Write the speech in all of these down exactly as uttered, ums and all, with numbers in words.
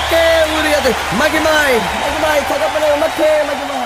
உமக்கே உரியது மகிமை மகிமை தகப்பனே உமக்கே மகிமை.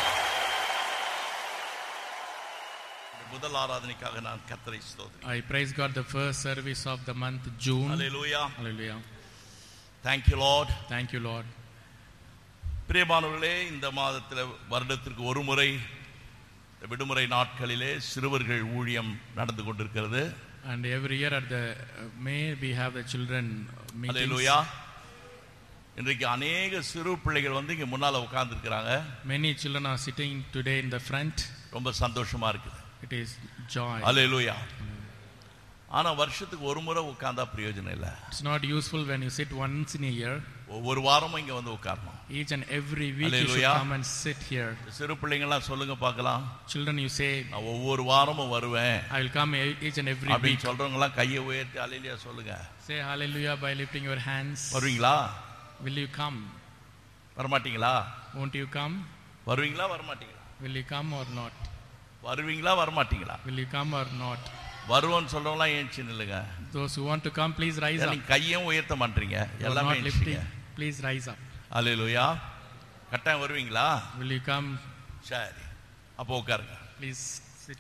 முதல் ஆராதனைக்காக நான் கர்த்தரை ஸ்தோத்திரிக்கிறேன். I praise God the first service of the month June. Hallelujah. Hallelujah. Thank you Lord. Thank you Lord. பிரியமானவர்களே, இந்த மாதத்தில் வருடத்திற்கு ஒரு முறை விடுமுறை நாட்களிலே சிறுவர்கள் ஊழியம் நடந்து கொண்டிருக்கிறது. And every year at the uh, May we have the children meetings. Hallelujah. இன்றைக்கு அநேக சிறு பிள்ளைகள் வந்து இங்க முன்னால உட்கார்ந்து இருக்காங்க. Many children are sitting today in the front. ரொம்ப சந்தோஷமா இருக்குது. It is joy. Hallelujah. ஆனா வருஷத்துக்கு ஒரு முறை உட்கார்ந்தா பிரயோஜனம் இல்ல. It's not useful when you sit once in a year. ஒவ்வொரு வாரமும் இங்க வந்து உட்காரணும். Each and every week you should come and sit here. சிறு பிள்ளைங்க எல்லாம் சொல்லுங்க பார்க்கலாம். Children, you say, நான் ஒவ்வொரு வாரமும் வருவேன். I will come each and every அப்படி week. சொல்றவங்க எல்லாம் கையை உயர்த்தி ஹalleluya சொல்லுங்க. Say hallelujah by lifting your hands. வருவீங்களா? Will you come? வர மாட்டீங்களா? Won't you come? வருவீங்களா வர மாட்டீங்களா? Will you come or not? வருவீங்களா வர மாட்டீங்களா? Will you come or not? வருவோன்னு சொல்றவங்களாம் ஏஞ்சி நில்லுங்க. Those who want to come, please rise up. நீங்க கையும் உயர்த்த மாட்டீங்க. எல்லாமே lifting, please rise up. ஹalleluya. கட்டாயம் வருவீங்களா? Will you come? சரி, அப்போ உட்காருங்க. Please sit.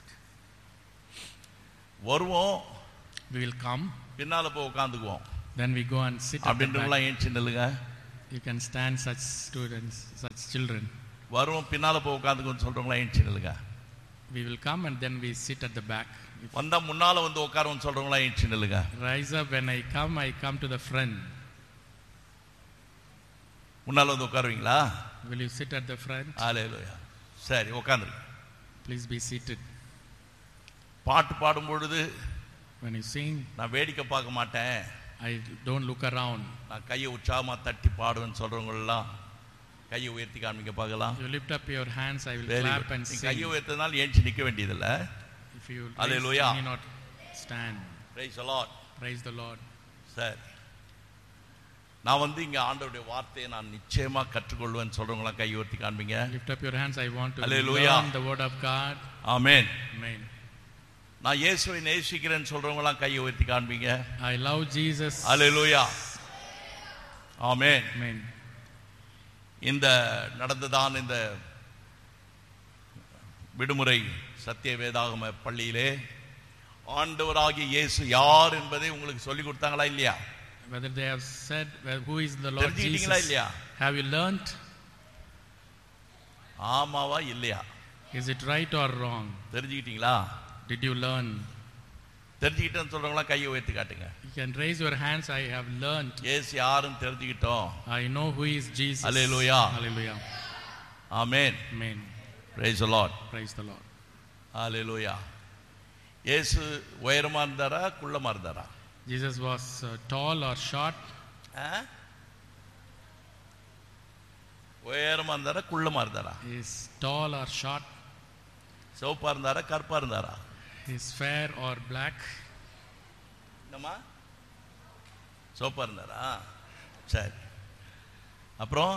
வருவோம். We will come. பின்னால போய் உட்கார்ந்துக்குவோம். Then we go and sit at the அப்படின்றவங்களாம் back. ஏஞ்சி நில்லுங்க. You can stand such students, such children. வருவோம் பின்னால போய் உட்கார்ந்துக்குவோன்னு சொல்றவங்களாம் ஏஞ்சி நில்லுங்க. We will come and then we sit at the back. வந்தா முன்னால வந்து உட்காருவோன்னு சொல்றவங்களாம் ஏஞ்சி நில்லுங்க. Rise up. When I come, I come to the front. முன்னால வந்து உட்காருவீங்களா? Will you sit at the front? ஹalleluya. சரி, உட்கார்ந்துருங்க. Please be seated. பாட்டு பாடும் பொழுது When you sing, நான் வேடிக்கை பார்க்க மாட்டேன். I don't look around. நான் கையை உற்சாகமா தட்டி பாடுவேன்னு சொல்றவங்க எல்லாம் கையை உயர்த்தி காமிக்க பார்க்கலாம். You lift up your hands, I will Very clap good. and நீ sing. கையை உயர்த்தனால ஏஞ்சி நிக்க வேண்டியதில்லை. If you raise, Hallelujah. you need not stand. Praise the Lord. Praise the Lord. சரி, நான் வந்து இங்க ஆண்டவருடைய வார்த்தையை நான் நிச்சயமா கற்றுக்கொள்வேன்னு சொல்றவங்க எல்லாம் கையை உயர்த்தி காண்பீங்க. Lift up your hands. I want to Hallelujah. learn the word of God. Amen. Amen. நான் இயேசுவை நேசிக்கிறேன்னு சொல்றவங்க எல்லாம் கையை உயர்த்தி காண்பீங்க. I love Jesus. Hallelujah. Amen. Amen. இந்த நடந்ததான் இந்த விடுமுறை சத்திய வேதாகம பள்ளியிலே ஆண்டவராகிய இயேசு யார் என்பதை உங்களுக்கு சொல்லி கொடுத்தாங்களா இல்லையா? Whether they have said, well, who is the Lord தெரிஞ்சுக்கிட்டீங்களா Jesus? இல்லையா? Have you learnt? ஆமாவா இல்லையா? Is it right or wrong? தெரிஞ்சுக்கிட்டீங்களா? Did you learn? தெரிஞ்சுக்கிட்டேன்னு சொல்றவங்களா கையை உயர்த்தி காட்டுங்க. You can raise your hands. I have learnt. இயேசு யாருன்னு தெரிஞ்சுக்கிட்டோம். I know who is Jesus. Hallelujah. Hallelujah. Amen. Amen. Praise the Lord. Praise the Lord. Hallelujah. இயேசு உயரமா இருந்தாரா குள்ளமா இருந்தாரா? Jesus was uh, tall or short? உயரமா இருந்தாரா குள்ளமா இருந்தாரா? Is tall or short? சிவப்பா இருந்தாரா கருப்பா இருந்தாரா? Is fair or black? என்னம்மா? சிவப்பா இருந்தாரா? சரி, அப்புறம்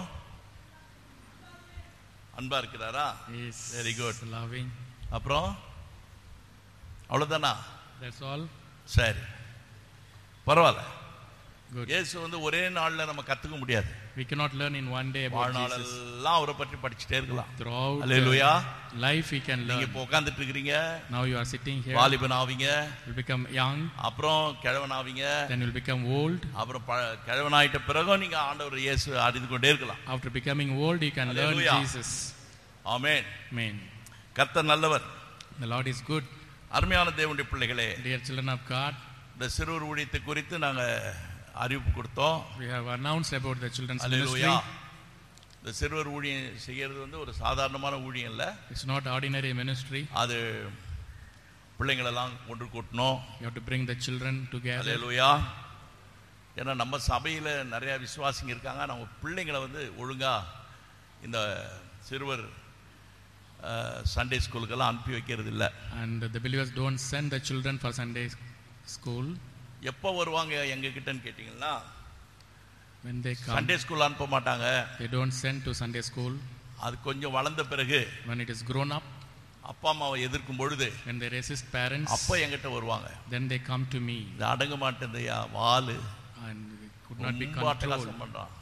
அன்பா இருக்கிறாரா? Is very good. loving. அப்புறம் அவ்வளவுதானா? That's all. சரி, பரவாயில்ல. Good. இயேசு வந்து ஒரே நாள்ல நம்ம கத்துக்க முடியாது. We cannot learn in one day about Jesus. வாழ்நாளெல்லாம் அவரை பற்றி படிச்சுட்டே இருக்கலாம். Throughout hallelujah. life we can நீங்க learn. இப்போ உட்கார்ந்துட்டு இருக்கீங்க. Now you are sitting here. வாலிபன் ஆவீங்க. You'll become young. அப்புறம் கிழவன் ஆவீங்க. Then you'll become old. அப்புறம் கிழவனாயிட்ட பிறகும் நீங்க ஆண்டவர் இயேசு அறிந்து கொண்டே இருக்கலாம். After becoming old, you can Hallelujah. learn Jesus. Amen. Amen. கர்த்தர் நல்லவர். The Lord is good. அருமையான தேவனுடைய பிள்ளைகளே, Dear children of God, இந்த சிறுவர் ஊழியத்தை குறித்து நாங்க அறிவிப்பு கொடுத்தோம். we have announced about the children's hallelujah. ministry. இந்த சிறுவர் ஊழியம் செய்யறது வந்து ஒரு சாதாரணமான ஊழியம் இல்ல. It's not ordinary ministry. அது பிள்ளைங்களை எல்லாம் ஒன்று கூட்டணும். You have to bring the children together. ஹalleluya. ஏன்னா நம்ம சபையில நிறைய விசுவாசிங்க இருக்காங்க. நம்ம பிள்ளைங்களை வந்து ஒழுங்கா இந்த சிறுவர் சண்டே ஸ்கூலுக்கெல்லாம் அனுப்பி வைக்கிறது இல்லை. And the believers don't send the children for Sunday school. எப்போ வருவாங்க எங்க கிட்டன்னு கேட்டீங்கன்னா, when they come, Sunday school அனுப்ப மாட்டாங்க. they don't send to Sunday school. அது கொஞ்சம் வளர்ந்த பிறகு, when it is grown up, அப்பா அம்மாவை எதிர்க்கும் பொழுது, when they resist parents, அப்போ என்கிட்ட வருவாங்க. then they come to me. இது அடங்க மாட்டேன்தையா வாலு, And could not be ரொம்ப controlled. அட்டகாசம் பண்றான்.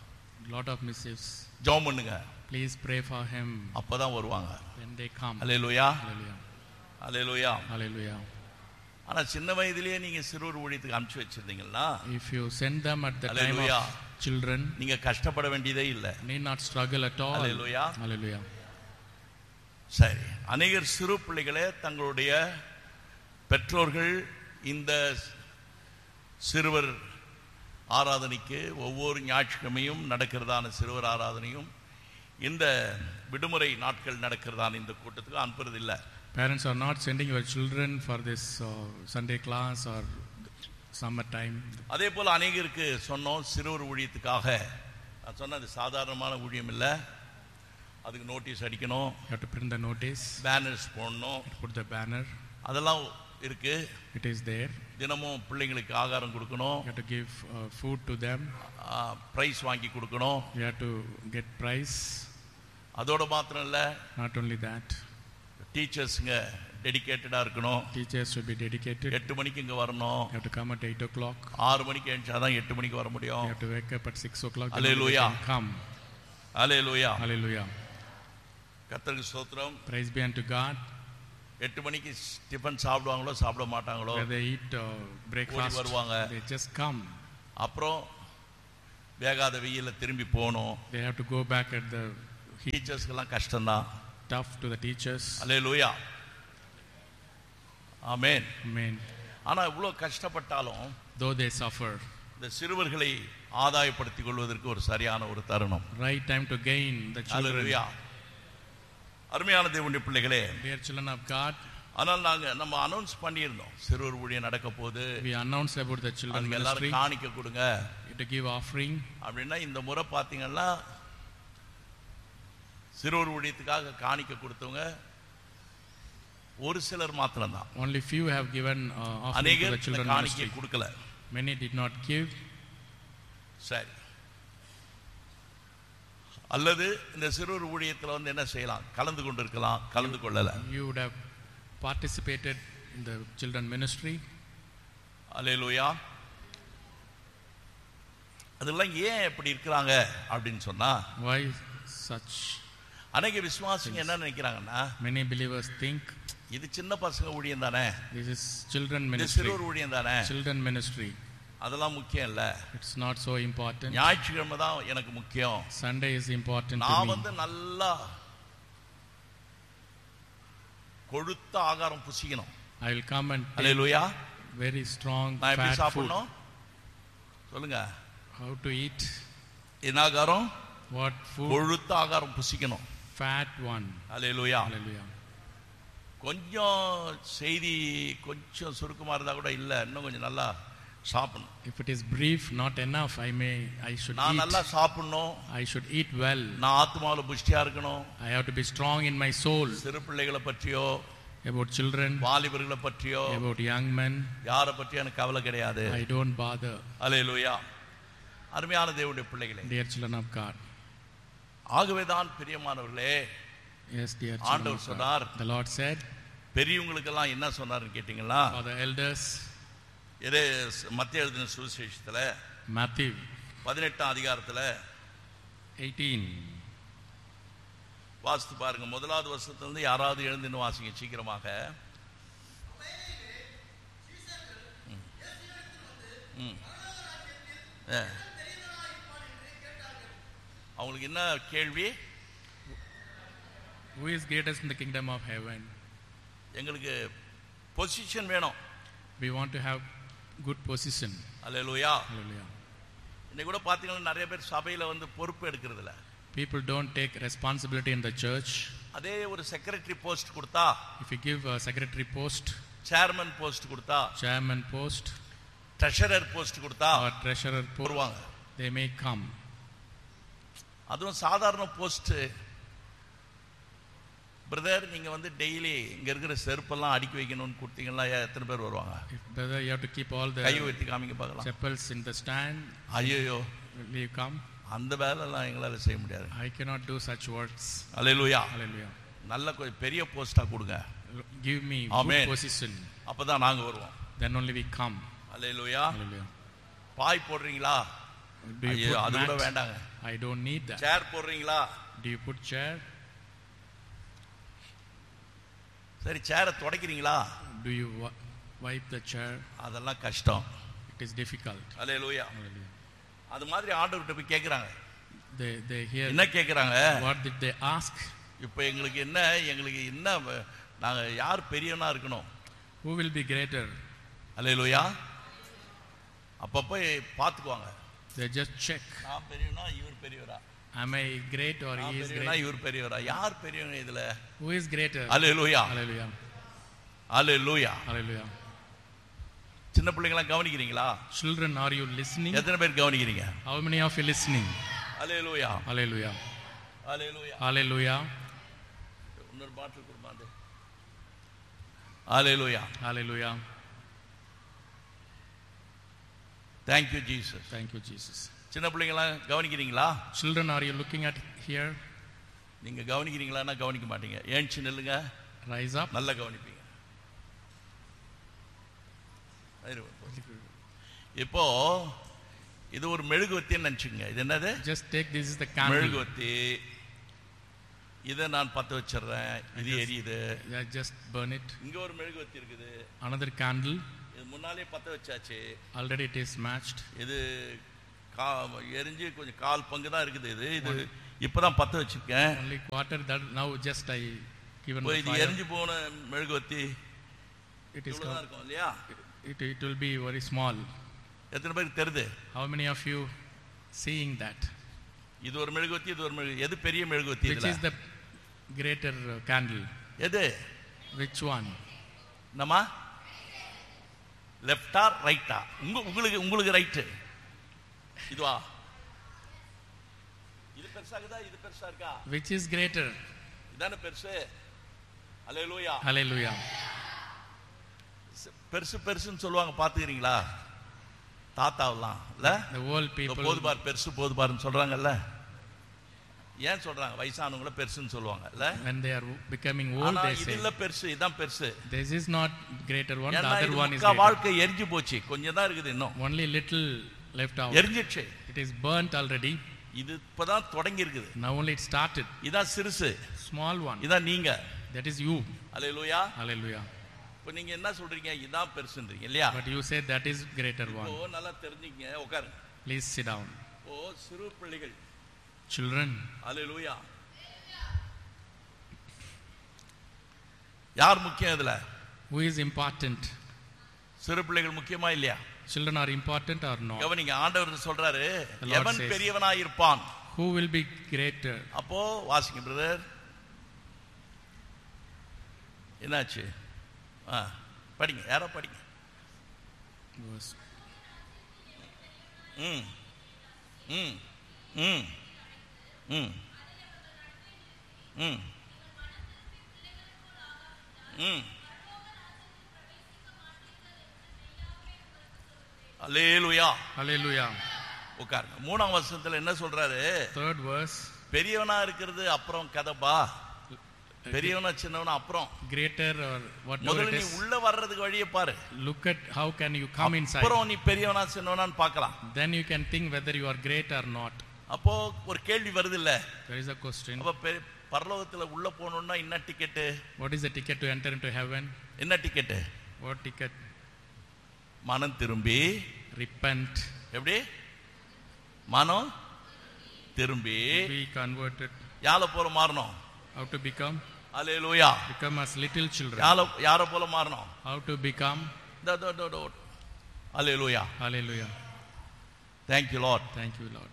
lot of missives. ஜெபம் பண்ணுங்க. Please pray for him. அப்பதான் வருவாங்க. When they come. Hallelujah. Hallelujah. Hallelujah. Hallelujah. ஆனா சின்ன வயதிலேயே நீங்க சிறுவர் ஊழியத்துக்கு அனுப்பிச்சு வச்சிருந்தீங்கன்னா, if you send them at the time Hallelujah. of children, நீங்க கஷ்டப்பட வேண்டியதே இல்லை. need not struggle at all. Hallelujah. Hallelujah. சரி, அநேகர் சிறு பிள்ளைகளே தங்களுடைய பெற்றோர்கள் இந்த சிறுவர் ஆராதனைக்கு ஒவ்வொரு ஞாயிற்றுக்கிழமையும் நடக்கிறதான சிறுவர் ஆராதனையும் இந்த விடுமுறை நாட்கள் நடக்கிறதான இந்த கூட்டத்துக்கு அனுப்புறதில்லை. Parents are not sending your children for this uh, Sunday class or summer time. அதே போல அநேகருக்கு சொன்னோம் சிறுவர் ஊழியத்துக்காக. நான் சொன்னது சாதாரணமான ஊழியம் இல்லை, அதுக்கு நோட்டீஸ் அடிக்கணும், You have to print the notice, banners போடணும், put the banner, அதெல்லாம் இருக்கு. it is there. தினமும் பிள்ளைங்களுக்கு ஆகாரம் கொடுக்கணும், You have to give uh, food to them, price வாங்கி கொடுக்கணும். you have to get prize. அதோட மாத்திரம் இல்லை, Not only that, டீச்சர்ஸுங்க டெடிகேட்டடாக இருக்கணும். teachers should be dedicated. எட்டு மணிக்கு இங்கே வரணும், You have to come at eight o'clock. ஆறு மணிக்கு எழுந்தாதான் எட்டு மணிக்கு வர முடியும். You have to wake up at six o'clock. Hallelujah. Come. Hallelujah. Hallelujah. கர்த்தருக்கு ஸ்தோத்திரம். Praise be unto God. எட்டு மணிக்கு டிஃபன் சாப்பிடுவாங்களோ சாப்பிட மாட்டாங்களோ, Whether they eat uh, breakfast, வருவாங்க. they just come. அப்புறம் வேகாத வெயில திரும்பி போகணும். They have to go back at the heat. டீச்சர்ஸ்க்கெல்லாம் கஷ்டம்தான். Tough to the teachers. Hallelujah. Amen. Amen. ஆனா இவ்வளோ கஷ்டப்பட்டாலும் Though they suffer, இந்த சிறுவர்களை ஆதாயப்படுத்திக் கொள்வதற்கு ஒரு சரியான ஒரு தருணம். right time to gain the children. அல்லேலூயா. அருமையான தேவனுடைய பிள்ளைகளே, Dear children of God, ஆனால் நாங்க நம்ம அனௌன்ஸ் பண்ணியிருந்தோம் சிறுவர் ஊழியம் நடக்க போகுது, we announced about the children அதுக்கு ministry. எல்லாரும் காணிக்க கொடுங்க To give offering. அப்படின்னா இந்த முறை பார்த்தீங்கன்னா சிறுவர் ஊழியத்துக்காக காணிக்க கொடுத்தவங்க ஒரு சிலர் மாத்திரம்தான். Only few have given uh, offering to அநேகர் the children காணிக்க ministry. கொடுக்கல. Many did not give. சரி, அல்லது இந்த சிறுவர் ஊழியத்தில் வந்து என்ன செய்யலாம், கலந்து கொண்டு இருக்கலாம், கலந்து கொள்ளல. You would have participated in the children ministry. அல்லேலூயா. அதெல்லாம் ஏன் எப்படி இருக்கிறாங்க அப்படின்னு சொன்னா, Why such? அநேக விசுவாசிங்க என்ன நினைக்கிறாங்கன்னா, Many believers think இது சின்ன பசங்க ஊழியம் தானே, this is children இது ministry. சிறுவர் ஊழியம் தானே, Children ministry. அதெல்லாம் முக்கியம் இல்ல, It's not so important. ஞாயிற்றுக்கிழமை தான் எனக்கு முக்கியம். Sunday is important நான் to me. வந்து நல்லா கொழுத்த ஆகாரம் புசிக்கணும். I will come and take hallelujah. very strong நான் எப்படி fat food. சாப்பிடணும் சொல்லுங்க. How to eat? என்ன ஆகாரம்? What food? கொழுத்த ஆகாரம் புசிக்கணும். Fat one. அல்லேலூயா. Hallelujah. கொஞ்சம் செய்தி கொஞ்சம் சுருக்கமா இருந்தா கூட இல்ல, இன்னும் கொஞ்சம் நல்லா சாப்பிடணும். If it is brief, not enough, I may, I should நான் eat. நல்லா சாப்பிடணும், I should eat well. நான் ஆத்மாவுல புஷ்டியா இருக்கணும். I have to be strong in my soul. சிறு பிள்ளைகளை பற்றியோ, About children, வாலிபர்களை பற்றியோ, about young men, யாரை பற்றியும் எனக்கு கவலை கிடையாது. I don't bother. அல்லேலூயா. அருமையான தேவனுடைய பிள்ளைகளே, Dear children of God. ஆகவேதான் பிரியமானவர்களே, Yes, dear children ஆண்டவர் of God. சொன்னார், The Lord said, பெரியவங்களுக்கெல்லாம் என்ன சொன்னாருன்னு கேட்டீங்களா, for the elders, இதே மத்திய எழுதின சுவிசேஷத்துல Matthew பதினெட்டாம் அதிகாரத்துல eighteen. வாசித்து பாருங்க. முதலாவது வருஷத்துல யாராவது எழுந்து வாசிங்க சீக்கிரமாக. அவங்களுக்கு என்ன கேள்வி? Who is greatest in the kingdom of heaven? எங்களுக்கு பொசிஷன் வேணும். We want to have good position. Hallelujah. Hallelujah. இன்னைக்கு கூட பாத்தீங்கன்னா நிறைய பேர் சபையில வந்து பொறுப்பு எடுக்கிறது இல்ல. People don't take responsibility in the church. அதே ஒரு செக்ரட்டரி போஸ்ட் கொடுத்தா, If you give a secretary post, chairman post கொடுத்தா, chairman post, ட்ரெஷரர் போஸ்ட் கொடுத்தா or treasurer post, வருவாங்க. they may come. அதுவும் சாதாரண போஸ்ட். பிரதர் நீங்க வந்து டெய்லி இங்க இருக்கிற செருப்பெல்லாம் அடுக்கி வைக்கணும்னு கொடுத்தீங்கன்னா எத்தனை பேர் வருவாங்க? If brother, you have to keep all guy the வைத்து காமிங்க பார்க்கலாம். chapels in the stand, ஐயோ, will you come? அந்த வேலைலாம் எங்களால செய்ய முடியாது. I cannot do such works. Hallelujah. Hallelujah. நல்ல கொஞ்சம் பெரிய போஸ்டா கொடுங்க. Give me Amen. good position. அப்பதான் நாங்க வருவோம். Then only we come. Hallelujah. Hallelujah. பாய் போடுறீங்களா? Do you ஐயோ, put அது கூட mat? வேண்டாங்க. I don't need that. சேர் போடுறீங்களா? Do you put chair? சரி, சேரை துடைக்கிறீங்களா? Do you wi- wipe the chair? அதெல்லாம் கஷ்டம். It is difficult. Hallelujah. Hallelujah. அது மாதிரி ஆண்டவர்கிட்ட போய் கேட்குறாங்க. They they hear. என்ன கேட்குறாங்க? What did they ask? இப்போ எங்களுக்கு என்ன எங்களுக்கு என்ன நாங்கள் யார் பெரியவனா இருக்கணும்? Who will be greater? அல்லேலூயா. அப்பப்போ பார்த்துக்குவாங்க. They just check. நான் பெரியவனா இவர் பெரியவரா? Am I great or நான் he is பெரியவனா great? இவர் பெரியவரா? யார் பெரியவங்க இதுல? Who is greater? Hallelujah. Hallelujah. Hallelujah. Hallelujah. சின்ன பிள்ளைங்களாம் கவனிக்கிறீங்களா? Children, are you listening? எத்தனை பேர் கவனிக்கிறீங்க? How many of you listening? Hallelujah. Hallelujah. Hallelujah. Hallelujah. இன்னொரு பாட்டில் கொடுப்பாங்க. அல்லேலூயா. Hallelujah. Thank you Jesus. Thank you, Jesus. சின்ன பிள்ளைங்களாம் கவனிக்கிறீங்களா? Children, are you looking at here? நீங்க கவனிக்கிறீங்களான்னா கவனிக்க மாட்டீங்க. ஏன்ச்சு நில்லுங்க. Rise up. நல்லா கவனிப்பீங்க. இப்போ இது ஒரு மெழுகுவத்தின்னு நினைச்சுங்க. இது என்னது? Just take, this is the candle. மெழுகுவத்தி. இதை நான் பத்த வச்சிடுறேன். இது எரியுது. Yeah, just burn it. இங்க ஒரு மெழுகுவத்தி இருக்குது. Another candle. இது முன்னாலே பத்த வச்சாச்சு. Already it is matched. இது எரிஞ்சு கொஞ்சம் கால் பங்கு தான் இருக்குது. இது இது இப்பதான் பத்த வச்சிருக்கேன். Only quarter that now just I given the இது fire. எரிஞ்சு போன மெழுகுவத்தி It is இவ்வளவுதான் இருக்கும் இல்லையா? it it will be very small. எத்தனை பேருக்கு தெரியுது? How many of you seeing that? இது ஒரு மெழுகுவத்தி, இது ஒரு மெழுகு. எது பெரிய மெழுகுவத்தி? Which is the greater uh, candle? எது? Which one? நம்ம லெஃப்டா ரைட்டா? உங்க உங்களுக்கு உங்களுக்கு ரைட். இதுவா? இது பெருசாகுதா இது பெருசா இருக்கா? Which is greater? இதானே பெருசு. அல்லேலூயா. Hallelujah. பெருசு பெருசுன்னு சொல்லுவாங்க, பாத்துக்கிறீங்களா? தாத்தாவெல்லாம் இல்ல, The old people. போது பார் பெருசு போது பாருன்னு சொல்றாங்கல்ல. ஏன் சொல்றாங்க? வயசானவங்கள பெருசுன்னு சொல்லுவாங்க இல்ல. When they are becoming old, ஆனா they இது say இல்ல பெருசு, இதான் பெருசு. this is not greater one. The ஏன்னா other இது one is முக்கா greater. வாழ்க்கை எரிஞ்சு போச்சு, கொஞ்சம் தான் இருக்குது இன்னும். Only little left out. எரிஞ்சிடுச்சு. It is burnt already. இது இப்பதான் தொடங்கி இருக்குது. Now only it started. இதான் சிறுசு. Small one. இதான் நீங்க. That is you. Hallelujah. Hallelujah. இப்போ நீங்க என்ன சொல்றீங்க? இதான் பெருசுன்றீங்க இல்லையா? But you said that is greater one. இப்போ நல்லா தெரிஞ்சுங்க, உட்காருங்க. Please sit down. ஓ சிறு பிள்ளைகள். Children. அல்லேலூயா. யார் முக்கியம் இதுல? Who is important? சிறு பிள்ளைகள் முக்கியமா இல்லையா? Children are important or not? கவனிங்க, ஆண்டவர் சொல்றாரு The Lord எவன் says, பெரியவனாய் இருப்பான். Who will be greater? அப்போ வாசிங்க பிரதர். என்னாச்சு? ஆ படிங்க, யாரோ படிங்க. Verse. ம் ம் ம் ம் ம் ம் அல்லேலூயா. Hallelujah. உட்காருங்க. மூணாம் வசனத்துல என்ன சொல்றாரு? Third verse. பெரியவனா இருக்கிறது அப்புறம் கதப்பா, பெரியவனா சின்னவனா அப்புறம். Greater or whatever முதல்ல it நீ is. உள்ள வர்றதுக்கு வழியை பாரு. Look at how can you come inside. அப்புறம் நீ பெரியவனா சின்னவனான்னு பார்க்கலாம். Then you can think whether you are great or not. அப்போ ஒரு கேள்வி வருது இல்ல? There is a question. அப்ப பரலோகத்துல உள்ள போகணும்னா என்ன ticket? What is the ticket to enter into heaven? என்ன டிக்கெட்? What ticket? மனம் திரும்பி. Repent. எப்படி? மனம் திரும்பி. Be converted. யார போல மாறணும்? How to become? Hallelujah. Become as little children. யார யார போல மாறணும்? How to become? The the the hallelujah. Hallelujah. Thank you Lord. Thank you Lord.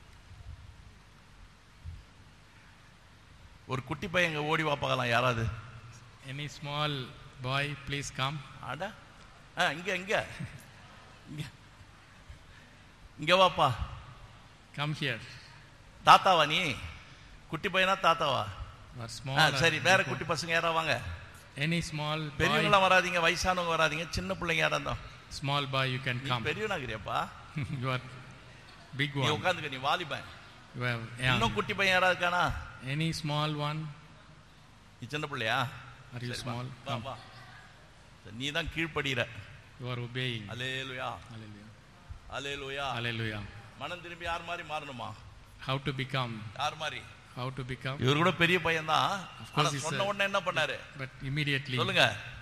ஒரு குட்டி பையன் ஓடி வா பார்க்கலாம் யாராவது. Any small boy please come. அட ஆ இங்க இங்க இங்க இங்க வாப்பா. Come here. தாத்தாவா நீ? குட்டி பையனா தாத்தாவா? Or small. ஆ சரி, வேற குட்டி பசங்க யாரா வாங்க. Any small boy. பெரியவங்க வராதீங்க, வயசானவங்க வராதீங்க, சின்ன பிள்ளைங்க யாரா இருந்தா. Small boy you can come. பெரியவனாகிறியாப்பா? You are big நீ one. உட்கார்ந்துக்க, நீ வாலிபன். You have இன்னும் young. குட்டி பையன் யாரா இருக்கானா? Any small one? நீ சின்ன பிள்ளையா? Are you சரி, வா, small? வா, Come. வா. நீ தான் கீழ்ப்படிற. You are obeying. Hallelujah. Hallelujah. Hallelujah. Hallelujah. மனம் திரும்பி யார் மாதிரி மாறணுமா? How to become? யார் மாதிரி? How to become? இவர் கூட பெரிய பையன் தான். Of course he சொன்ன உடனே என்ன பண்ணாரு? But immediately சொல்லுங்க.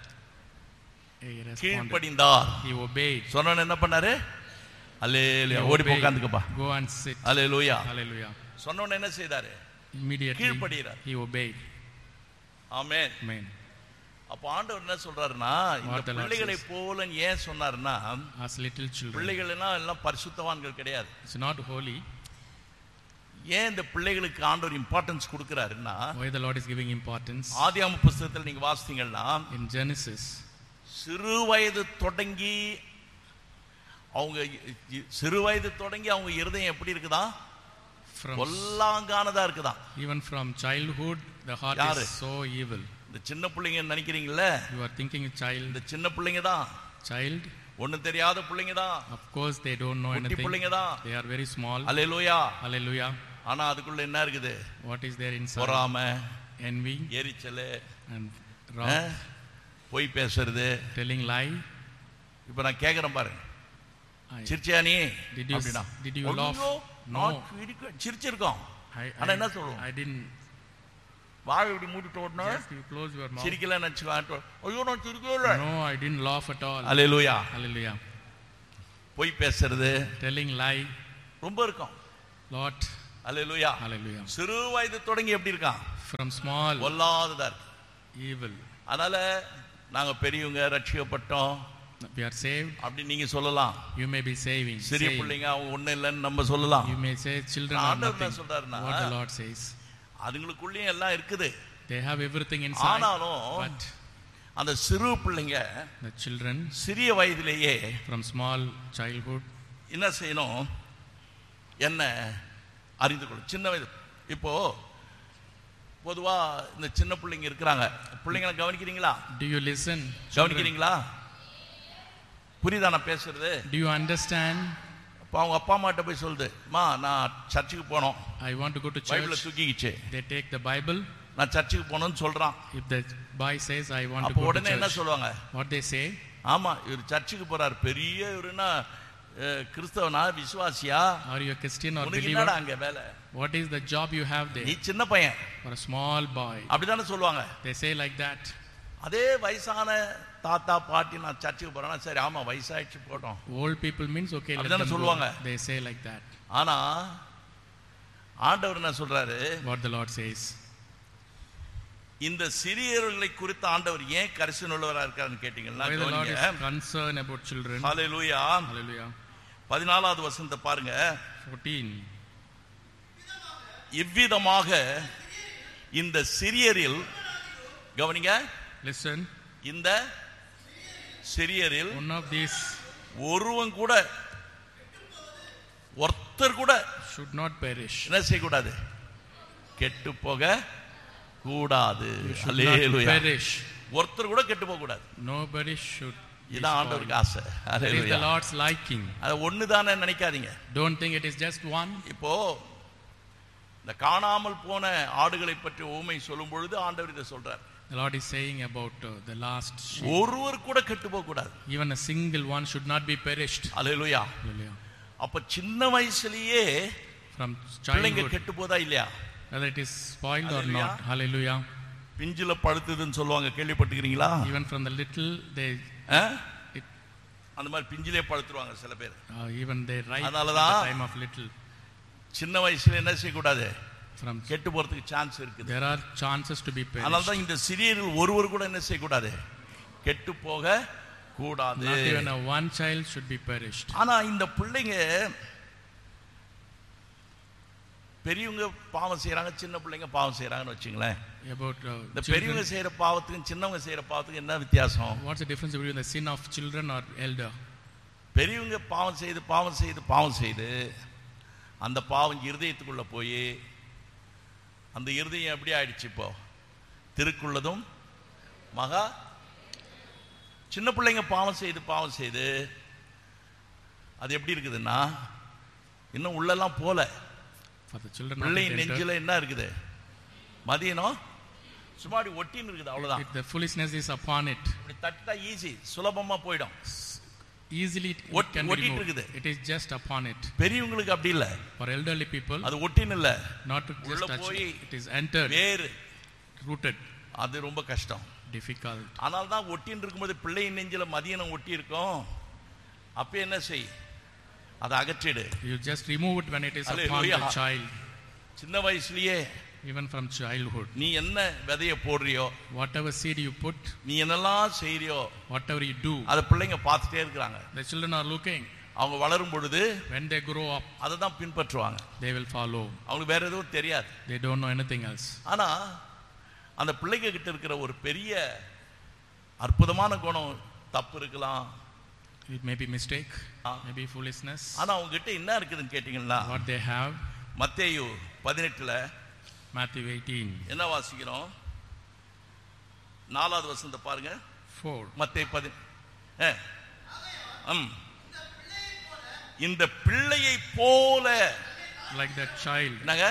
he responded. கீழ்ப்படிந்தார். He obeyed. சொன்ன உடனே என்ன பண்ணாரு? அல்லேலூயா. ஓடி போய் உட்கார்ந்துக்கப்பா. Go and sit. Hallelujah. Hallelujah. சொன்ன உடனே என்ன செய்தாரு? Immediately கீழ்ப்படிறார். he obeyed. Amen. Amen. அப்ப ஆண்டவர் என்ன சொல்றாருன்னா, இந்த பிள்ளைகளை போல ஏன் சொன்னாருன்னா, as little children. பிள்ளைகள்னா எல்லாம் பரிசுத்தவான்கள் கிடையாது. It's not holy. ஏன் இந்த பிள்ளைகளுக்கு ஆண்டவர் importance கொடுக்கிறாருன்னா, why the Lord is giving importance? ஆதியாகம புத்தகத்தில் நீங்க வாசித்தீங்கன்னா, in Genesis, சிறு வயது தொடங்கி அவங்க சிறு வயது தொடங்கி அவங்க இருதயம் எப்படி இருக்குதா? கொல்லாங்கானதா இருக்குதா? even from childhood the heart யாரு? is so evil. இந்த சின்ன பிள்ளைங்க நினைக்கிறீங்களே, you are thinking child. இந்த சின்ன பிள்ளைங்க தான் child, ஒண்ணு தெரியாத பிள்ளைங்க தான். of course they don't know குட்டி anything. பிள்ளைங்க தான். they are very small. Hallelujah. Hallelujah. ஆனா அதுக்குள்ள என்ன இருக்குது? what is there inside? பொறாமை, envy, எரிச்சல், and wrath, பொய் பேசுறது, telling lie. இப்ப நான் கேக்குறேன் பாருங்க, I- சிரிச்சியா நீ? did you அப்படினா did you laugh? No. no. சிரிச்சிருக்கோம். I, ஆனா என்ன I, சொல்லுவோம்? I didn't. வாய் இப்படி மூடிட்டு ஓடணும். just you close your mouth. சிரிக்கலன்னு நினைச்சுக்கோ. ஐயோ நான் சிரிக்கவே இல்லை. no, I didn't laugh at all. Hallelujah. Hallelujah. பொய் பேசுறது telling lie, ரொம்ப இருக்கும். lot. அல்லேலூயா. Hallelujah. சிறு வயது தொடங்கி எப்படி இருக்கான்? from small, கொல்லாததா இருக்கு. evil. அதனால நாங்க பெரியவங்க ரட்சிக்கப்பட்டோம் we are saved. அப்படி நீங்க சொல்லலாம். you may be saving. சிறிய saying. பிள்ளைங்க அவங்க ஒண்ணு இல்லைன்னு நம்ம சொல்லலாம். you may say children are ஆண்டவர் என்ன nothing. சொல்றாருன்னா, what the Lord says, அதுங்களுக்குள்ளேயும் எல்லாம் இருக்குது. they have everything inside. ஆனாலும் but அந்த சிறு பிள்ளைங்க the children சிறிய வயதிலேயே from small childhood என்ன செய்யணும்? என்ன அறிந்து கொள்ளும். சின்ன வயது இப்போ பொதுவா இந்த சின்ன பிள்ளைங்க இருக்கிறாங்க. பிள்ளைங்களை கவனிக்கிறீங்களா? do you listen? கவனிக்கிறீங்களா? புரியுதா நான் பேசுறது? do you understand? இப்போ அவங்க அப்பா அம்மாட்ட போய் சொல்லுது, மா நான் சர்ச்சுக்கு போனோம், I want to go to பைபிளை church. தூக்கிக்கிச்சு, they take the Bible. நான் சர்ச்சுக்கு போகணும்னு சொல்றான். if the boy says I want to அப்போ go to உடனே என்ன church, சொல்லுவாங்க? what they say, ஆமா இவர் சர்ச்சுக்கு போறாரு, பெரிய இவருன்னா கிறிஸ்தவனா விசுவாசியா, are you a Christian or உனக்கு என்னடா believer? அங்க வேலை? what is the job you have நீ there? சின்ன பையன், for a small boy, அப்படிதானே சொல்லுவாங்க. they say like that. அதே வயசான தாத்தா பாட்டி நான் சர்ச்சுக்கு போறேன்னா சரி ஆமா வயசாயிடுச்சு போட்டோம் old people means okay, let அப்படிதானே them go. சொல்லுவாங்க. they say like that. ஆனா ஆண்டவர் என்ன சொல்றாரு? what the Lord says, இந்த சிறியவர்களை குறித்து ஆண்டவர் ஏன் கரிசனை உள்ளவரா இருக்காருன்னு கேட்டீங்கன்னா, why the Lord is concerned about children. Hallelujah. Hallelujah. பதினாலாவது வசனத்தை பாருங்க. fourteen, இவ்விதமாக இந்த சிறியரில் கவனிங்க, listen, இந்த சிறியரில் one of these ஒருவன் கூட ஒருத்தர் கூட should not perish. என்ன செய்யக்கூடாது? கெட்டு போக கூடாது. You should hallelujah. not perish. ஒருத்தர் கூட கெட்டு போக கூடாது. nobody should be இதான் ஆண்டவருக்கு ஆசை. spoiled. That is hallelujah. the Lord's liking. அது ஒண்ணுதானே நினைக்காதீங்க. don't think it is just one. இப்போ இந்த காணாமல் போன ஆடுகளை பற்றி ஊமை சொல்லும் பொழுது ஆண்டவர் இதை சொல்றார். the Lord is saying about uh, the last sheep. ஒருவர் கூட கெட்டு போக கூடாது. even a single one should not be perished. Hallelujah. Hallelujah. அப்ப சின்ன வயசுலயே from பிள்ளைங்க childhood, கெட்டு போதா இல்லையா? whether it is spoiled or Hallelujah. not. Hallelujah. பிஞ்சில பழுத்துதுன்னு சொல்லுவாங்க, கேள்விப்பட்டிருக்கிறீங்களா? even from the little they ah? it, அந்த மாதிரி பிஞ்சிலே பழுத்துருவாங்க சில பேர். uh, even they ripe at அதனாலதான் the time of little. சின்ன வயசுல என்ன செய்யக்கூடாது? from கெட்டு போறதுக்கு சான்ஸ் இருக்குது. there are chances to be perished. அதனாலதான் இந்த சிறியர்கள் ஒருவர் கூட என்ன செய்யக்கூடாது? கெட்டு போக கூடாது. not even a one child should be perished. ஆனா இந்த பிள்ளைங்க பெரியவங்க பாவம் செய்யறாங்க, சின்ன பிள்ளைங்க பாவம் செய்யறாங்கன்னு வச்சுங்களேன். about uh, இந்த children, பெரியவங்க செய்யற பாவத்துக்கும் சின்னவங்க செய்யற பாவத்துக்கும் என்ன வித்தியாசம்? what's the difference between the sin of children or elder? பெரியவங்க பாவம் செய்து பாவம் செய்து பாவம் செய்து அந்த பாவம் இருதயத்துக்குள்ள போய் அந்த இருதயம் எப்படி ஆயிடுச்சு? இப்போ திருக்குள்ளதும் மகா. சின்ன பிள்ளைங்க பாவம் செய்து பாவம் செய்து அது எப்படி இருக்குதுன்னா இன்னும் உள்ளெல்லாம் போல. for the children not பிள்ளை yet entered. நெஞ்சில என்ன இருக்குது? மதியனம் சும்மாடி ஒட்டின்னு இருக்குது, அவ்வளவுதான். It, the foolishness is upon it. இப்படி தட்டா ஈஸி, சுலபமா போயிடும். easily it ஒட்- can be ஒட்டிட்டு removed. இருக்குது. It is just upon it. பெரியவங்களுக்கு அப்படி இல்ல, For elderly people, அது ஒட்டின்னு இல்ல, not to just உள்ள touch போய் it. It is entered, வேறு. rooted, அது ரொம்ப கஷ்டம். difficult. ஆனால் தான் ஒட்டின்னு இருக்கும்போது பிள்ளை நெஞ்சில மதியனம் ஒட்டி இருக்கும், அப்ப என்ன செய், அதை அகற்றிடு. You just remove it when it is upon Hallelujah. the child, சின்ன வயசுலயே even from childhood. நீ என்ன விதைய போடுறியோ, Whatever seed you put, நீ என்னெல்லாம் செய்றியோ, whatever you do, அதை பிள்ளைங்க பார்த்துட்டே இருக்கிறாங்க. the children are looking. அவங்க வளரும் பொழுது When they grow up, அதை தான் பின்பற்றுவாங்க. they will follow. அவங்களுக்கு வேற எதுவும் தெரியாது. They don't know anything else. ஆனா அந்த பிள்ளைங்க கிட்ட இருக்கிற ஒரு பெரிய அற்புதமான குணம், தப்பு இருக்கலாம், It may be mistake, Ah. maybe foolishness. ஆனா அவங்க கிட்ட என்ன இருக்குதுன்னு கேட்டீங்கன்னா, What they have, மத்தேயு பதினெட்டுல Matthew eighteen, என்ன வாசிக்கிறோம், நாலாவது வசனத்தை பாருங்க. four. மத்தேயு பதி ஏ, ம். இந்த பிள்ளையை போல Like that child, என்னங்க,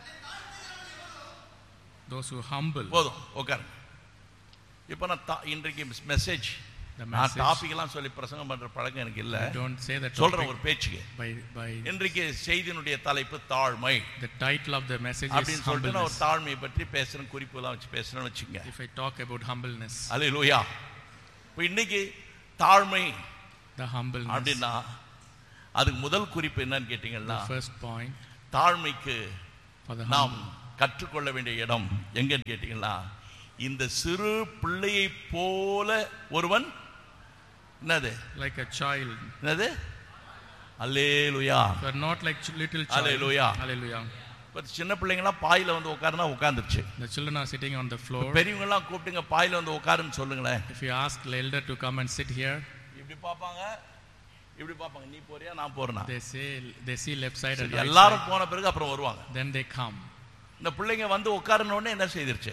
those who humble. போதும் உட்காருங்க. இப்போ நான் தா- இன்றைக்கு மெசேஜ், The நான் message, டாபிக் எல்லாம் சொல்லி பிரசங்கம் பண்ற பழக்கம் எனக்கு இல்ல, I don't say that சொல்ற topic ஒரு பேச்சுக்கு. by, by இன்றைக்கு செய்தியினுடைய தலைப்பு தாழ்மை the title of the message is அப்படின்னு சொல்லிட்டு நான் ஒரு humbleness. தாழ்மையை பற்றி பேசுறேன், குறிப்பு எல்லாம் வச்சு பேசுறேன்னு வச்சுங்க. If I talk about humbleness, அல்லேலூயா. இப்போ இன்னைக்கு தாழ்மை the humbleness, அப்படின்னா அதுக்கு முதல் குறிப்பு என்னன்னு the கேட்டீங்கன்னா, first point தாழ்மைக்கு for the நாம் humble, கற்றுக்கொள்ள வேண்டிய இடம் எங்கன்னு கேட்டீங்கன்னா, இந்த சிறு பிள்ளையை போல ஒருவன் என்னது like a child. என்னது அல்லேலூயா. You are not like ch- little child. Hallelujah. Hallelujah. இப்போ சின்ன பிள்ளைங்களாம் பாயில வந்து உட்காருனா உட்கார்ந்துருச்சு. The children are sitting on the floor. பெரியவங்க எல்லாம் கூப்பிட்டுங்க பாயில வந்து உட்காருன்னு சொல்லுங்களேன். If you ask the elder to come and sit here, இப்படி பார்ப்பாங்க, இப்படி பார்ப்பாங்க, நீ போறியா நான் போறேனா. they say they see left side and சரி, right எல்லாரும் side. போன பிறகு அப்புறம் வருவாங்க. Then they come. இந்த பிள்ளைங்க வந்து உட்காருன உடனே என்ன செய்திருச்சு,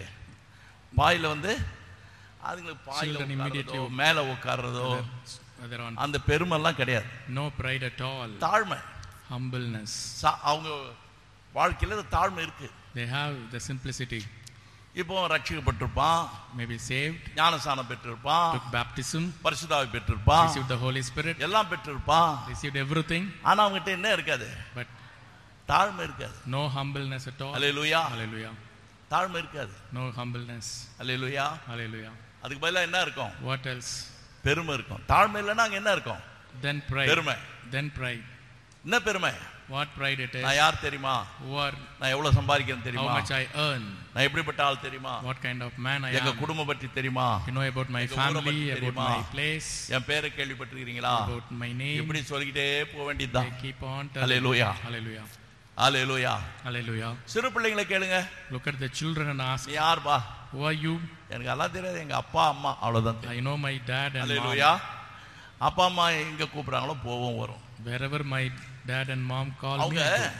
பாயில வந்து அதுங்களுக்கு பாயில Children உட்கார்றதோ immediately- மேல உட்கார்றதோ Whether on அந்த பெருமெல்லாம் கிடையாது. no pride at all, தாழ்மை, humbleness. சா- அவங்க வாழ்க்கையில இந்த தாழ்மை இருக்கு. They have the simplicity. இப்போ ரட்சிக்கப்பட்டிருப்பான், Maybe saved, ஞானஸ்நானம் பெற்றிருப்பான், took baptism, பரிசுத்தாவி பெற்றிருப்பான், received the Holy Spirit, எல்லாம் பெற்றிருப்பான். received everything, ஆனா அவங்ககிட்ட என்ன இருக்காது, but தாழ்மை இருக்காது. no humbleness at all. Hallelujah. Hallelujah. தாழ்மை இருக்காது. No humbleness. அல்லேலூயா. Hallelujah. அதுக்கு பதிலா என்ன இருக்கும், What else? பெருமை இருக்கும். தாழ்மை இல்லைன்னா அங்க என்ன இருக்கும், Then pride. பெருமை. Then pride. என்ன பெருமை, What pride it is? நான் யார் தெரியுமா, Who are, நான் எவ்வளவு சம்பாதிக்கிறேன் how தெரியுமா, much I earn, நான் எப்படிப்பட்ட ஆள் தெரியுமா, what kind of man I எங்க am. குடும்பம் பற்றி தெரியுமா, You know about my எங்க ஊரை family, பத்தி about தெரியுமா, my place, என் பேரை கேள்விப்பட்டிருக்கிறீங்களா, about my name. இப்படி சொல்லிக்கிட்டே போக வேண்டியதுதான். They keep on telling. Hallelujah. Hallelujah. Hallelujah. Hallelujah. சிறு பிள்ளைங்களை கேளுங்க, Look at the children and ask, நீ யார்பா, who are you? எனக்கு எல்லாம் தெரியாது, எங்க அப்பா அம்மா அவ்வளவுதான் தெரியும். I know my dad and hallelujah. mom. அப்பா அம்மா எங்க கூப்பிடுறாங்களோ போவோம் வரும். Wherever my dad and mom call me, அவங்க I go.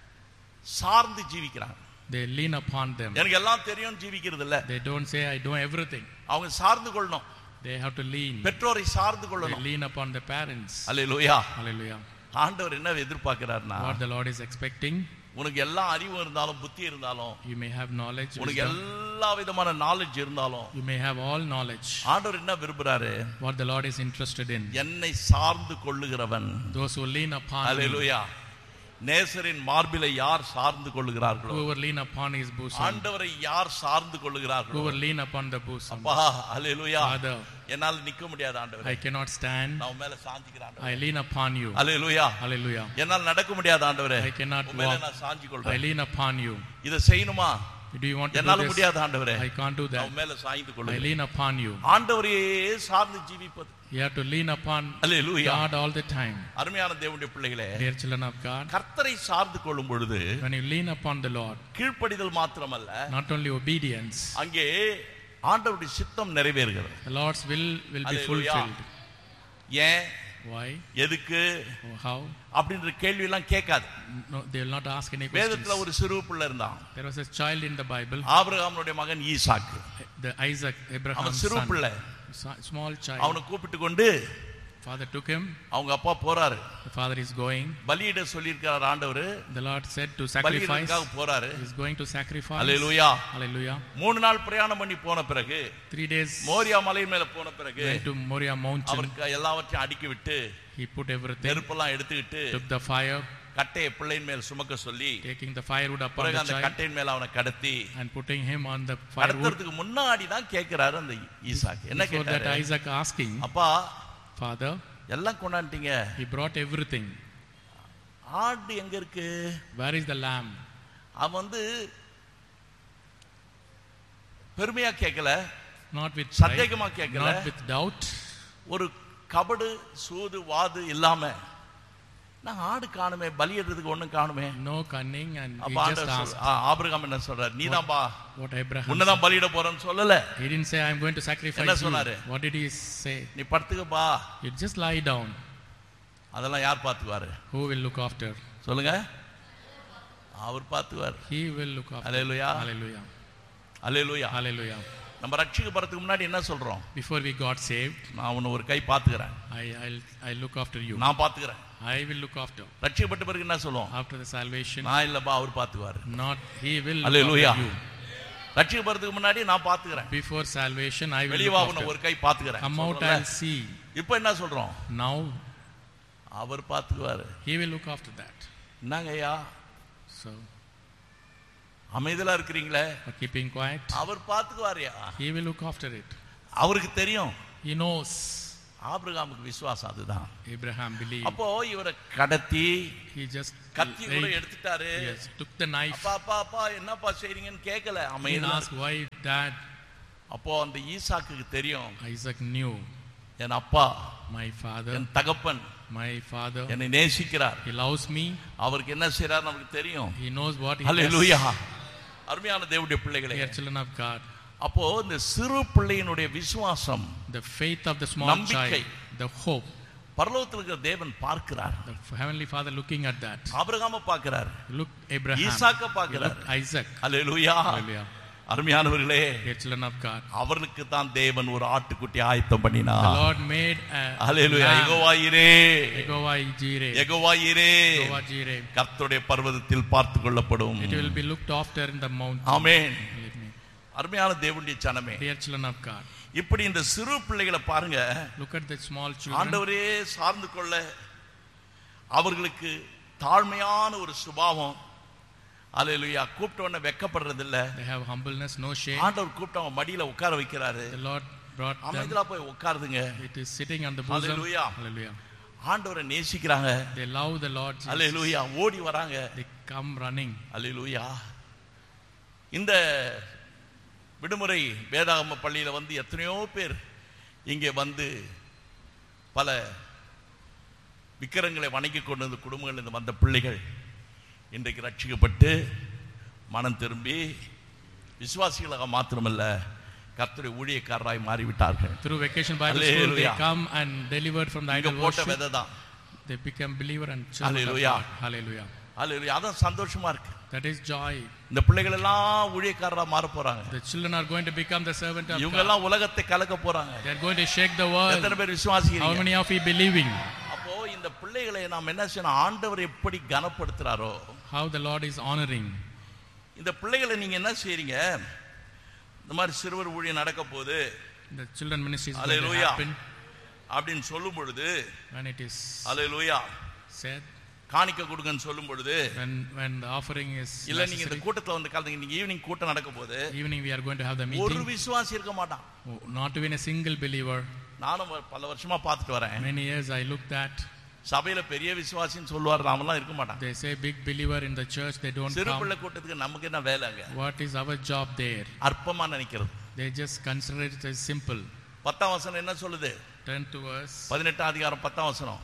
சார்ந்து ஜீவிக்கிறாங்க. They lean upon them. எனக்கு எல்லாம் தெரியும் ஜீவிக்கிறது இல்ல, They don't say I know everything. அவங்க சார்ந்து கொள்ளணும், They have to lean. பெற்றோரை சார்ந்து They கொள்ளணும். lean upon the parents. Hallelujah. Hallelujah. ஆண்டவர் என்ன எதிர்பார்க்கிறார்னா, What the Lord is expecting, உனக்கு எல்லா அறிவும் இருந்தாலும் புத்தி இருந்தாலும், you may have knowledge, உனக்கு wisdom. எல்லா விதமான நாலேஜ் இருந்தாலும், You may have all knowledge. ஆண்டவர் என்ன விரும்புறாரு, What the Lord is interested in, என்னை சார்ந்து கொள்ளுகிறவன். those who lean upon me, அல்லேலூயா. நேசரின் மார்பிலை யார் சார்ந்து கொள்ளுகிறார்களோ, whoever lean upon his bosom, ஆண்டவரை யார் சார்ந்து கொள்ளுகிறார்களோ, whoever lean upon the bosom. அப்பா அல்லேலூயா. Father, என்னால நிக்க முடியாது ஆண்டவரே, I cannot stand. நான் உன் மேல சாஞ்சிக்கிறேன். I lean upon you. Hallelujah. Hallelujah. என்னால நடக்க முடியாது ஆண்டவரே, I cannot உன் மேல walk. நான் சாஞ்சி I கொள்றேன். lean upon you. இத செய்யணுமா, Do you want to என்னால do this? முடியாது ஆண்டவரே, I can't do நான் that. உன் மேல சாய்ந்து I கொள்றேன். lean upon you. ஆண்டவரையே சார்ந்து ஜீவிப்பது. You have to lean upon hallelujah. God all the time. அருமையான தேவனுடைய பிள்ளைகளே, Dear children of God, கர்த்தரை சார்ந்து கொள்ளும் பொழுது when you lean upon the Lord, கீழ்ப்படிதல் மாத்திரமல்ல, not only obedience, அங்கே ஆண்டவருடைய சித்தம் நிறைவேறுகிறது. the Lord's will will be Hallelujah. fulfilled. ஏன், Why? எதுக்கு Or how? அப்படின்ற கேள்வி எல்லாம் கேட்காது. No, they will not ask any questions. வேதத்துல ஒரு சிறு பிள்ளை இருந்தான், There was a child in the Bible, ஆபிரகாமுடைய மகன் ஈசாக்கு. the Isaac, அவன் Abraham's சிறு son, பிள்ளை. Sa- small child. அவனை கூப்பிட்டு கொண்டு Father took him. அவங்க அப்பா போறாரு. The father is going. பலியிட சொல்லியிருக்கார் ஆண்டவர். The Lord said to sacrifice. பலியிடக்காக போறாரு. He is going to sacrifice. Hallelujah. Hallelujah. மூணு நாள் பிரயாணம் பண்ணி போன பிறகு three days மோரியா மலை மேல போன பிறகு went to Moriah mountain. அவருக்கு எல்லாவற்றையும் அடுக்கி விட்டு He put everything. நெருப்பெல்லாம் எடுத்துக்கிட்டு took the fire. கட்டையை பிள்ளையின் மேல் சுமக்க சொல்லி taking the firewood upon the அந்த child கட்டையின் மேல அவனை கடத்தி and putting him on the firewood. கடத்துறதுக்கு முன்னாடி தான் கேக்குறாரு அந்த ஈசாக்கு. என்ன கேட்டாரு? Before that Isaac asking, அப்பா Father, எல்லாம் கொண்டாண்டீங்க. He brought everything. ஆடு எங்க இருக்கு? Where is the lamb? அவன் வந்து பெருமையா கேட்கல, not with சந்தேகமா கேட்கல, not with doubt. ஒரு கபடு சூது வாது இல்லாம நான் ஆடு காணுமே, பலியிடுறதுக்கு ஒண்ணும் காணுமே. No cunning and he just asked. Abraham என்ன சொல்றார்? நீதான் பா, what Abraham உன்னதான் பலியிட போறேன்னு சொல்லல. He didn't say I'm going to sacrifice என்ன you. சொன்னாரு? What did he say? நீ படுத்துக்க பா. You just lie down. அதெல்லாம் யார் பாத்துக்குவாரு? Who will look after? சொல்லுங்க. அவர் பாத்துக்குவார். He will look after. Hallelujah. Hallelujah. Hallelujah. Hallelujah. நம்ம ரட்சிக்கப்படுறதுக்கு முன்னாடி என்ன சொல்றோம்? Before we got saved, நான் உன்னை ஒரு கை பாத்துக்கறேன். I I'll I look after you. நான் பாத்துக்கறேன். I will look after. ரட்சிக்கப்பட்ட பிறகு என்ன சொல்லுவோம்? After the salvation, நான் இல்லப்பா, அவர் பாத்துக்குவார். not he will look Hallelujah. after you. ரட்சிக்கப்படுறதுக்கு முன்னாடி நான் பாத்துக்கறேன். Before salvation I will வெளிய look வா, after. உன்னை ஒரு கை பாத்துக்கறேன். Come out and see. இப்போ என்ன சொல்றோம்? Now our பாத்துக்குவார். he will look after that. என்னங்கய்யா So அமைதியா இருக்கீங்களே, keeping quiet, our பாத்துக்குவார்யா. he will look after it. அவருக்கு தெரியும். He knows. ஆபிரகாமுக்கு விசுவாசம் அதுதான். Abraham believed. அப்போ இவரை கடத்தி He just கத்தி கூட எடுத்துட்டாரு. Yes, took the knife. அப்பா அப்பா அப்பா என்னப்பா செய்றீங்கன்னு கேட்கல. He அமைதியா asked why dad. அப்போ அந்த ஈசாக்குக்கு தெரியும், Isaac knew என் அப்பா, my father, என் தகப்பன் my father, என்னை நேசிக்கிறார். he loves me. அவருக்கு என்ன செய்றார் நமக்கு தெரியும். He knows what he hallelujah. does. அருமையான தேவனுடைய பிள்ளைகளே, Dear children of God, அப்போ இந்த சிறு பிள்ளையினுடைய விசுவாசம், the faith of the small நம்பிக்கை, child, the hope, பரலோகத்தில் இருக்கிற தேவன் பார்க்கிறார். the heavenly Father looking at that. ஆபிரகாமை பார்க்கிறார், Look Abraham, ஈசாக்கை பார்க்கிறார், look Isaac. ஹல்லேலூயா. Hallelujah. அருமையானவர்களே, Dear children of God, அவர்களுக்கு தான் தேவன் ஒரு ஆட்டுக்குட்டி ஆயத்தம் the பண்ணினார். Lord made a hallelujah. lamb. Jehovah ஈரே, Yehova Jireh, யெகோவா ஈரே, Yehova Jireh. கர்த்தருடைய பர்வதத்தில் பார்த்து கொள்ளப்படும். It will be looked after in the mountain. Amen. Believe me. அருமையான தேவனுடைய ஜனமே, Dear children of God, இப்படி இந்த சிறு பிள்ளைகளை பாருங்க, look at the small children. ஆண்டவரே சார்ந்து கொள்ள அவர்களுக்கு தாழ்மையான ஒரு சுபாவம். ஹல்லேலூயா. கூப்பிட்டவன வெக்கப்படுறது இல்ல. They have humbleness, no shame. ஆண்டவர் கூப்பிட்டவங்க மடியில உட்கார வைக்கிறாரு. The Lord brought them. அமைதியா போய் உட்காருதுங்க. It is sitting on the bosom. Hallelujah. Hallelujah. ஆண்டவரை நேசிக்கிறாங்க. They love the Lord Jesus. ஹல்லேலூயா. ஓடி வராங்க. They come running. ஹல்லேலூயா. இந்த விடுமுறை வேதாகம பள்ளியில வந்து எத்தனையோ பேர் இங்கே வந்து பல விக்கிரங்களை வணங்கி கொண்டு இந்த குடும்பங்கள் இருந்து வந்த பிள்ளைகள் இன்றைக்கு ரட்சிக்கப்பட்டு மனம் திரும்பி விசுவாசிகளாக மாத்திரமல்ல கர்த்தருடைய ஊழியக்காரராய் மாறிவிட்டார்கள். Through Vacation Bible School they come and delivered from the idol போட்ட worship. விதைதான். They become believer and children of Hallelujah. God. Hallelujah. ஹல்லேலூயா. அதான் சந்தோஷமா இருக்கு. That is joy. இந்த பிள்ளைகள் எல்லாம் ஊழியக்காரரா மாற போறாங்க. The children are going to become the servant of இவங்க God. எல்லாம் உலகத்தை கலக்க போறாங்க. They are going to shake the world. எத்தனை பேர் How விசுவாசிக்கிறீங்க? many of you believing? அப்போ இந்த பிள்ளைகளை நாம் என்ன செய்யணும்? ஆண்டவர் எப்படி கனப்படுத்துறாரோ, How the Lord is honoring. இந்த பிள்ளைகளை நீங்க என்ன செய்றீங்க? இந்த மாதிரி சிறுவர் ஊழியம் நடக்க போகுது, The children ministry is going to hallelujah happen. அப்படின்னு சொல்லும் பொழுது, When it is hallelujah, said, காணிக்க கொடுங்கன்னு சொல்லும் பொழுது, when when the offering is இல்ல நீங்க இந்த necessary, கூட்டத்துல வந்து கலந்துங்க, நீங்க ஈவினிங் கூட்டம் நடக்க போகுது, evening we are going to have the ஒரு meeting. விசுவாசி இருக்க மாட்டான். Oh, not even a single believer. நானும் பல வருஷமா பார்த்துட்டு வரேன். Many years I looked at. சபையில பெரிய விசுவாசின்னு சொல்லுவார், நாமெல்லாம் இருக்க மாட்டான். They say big believer in the church, they don't சிறு come. பிள்ளை கூட்டத்துக்கு நமக்கு என்ன வேலைங்க? What is our job there? அற்பமா நினைக்கிறது. They just consider it as simple. பத்தாம் வசனம் என்ன சொல்லுது? Turn to us. பதினெட்டாம் அதிகாரம் பத்தாம் வசனம்.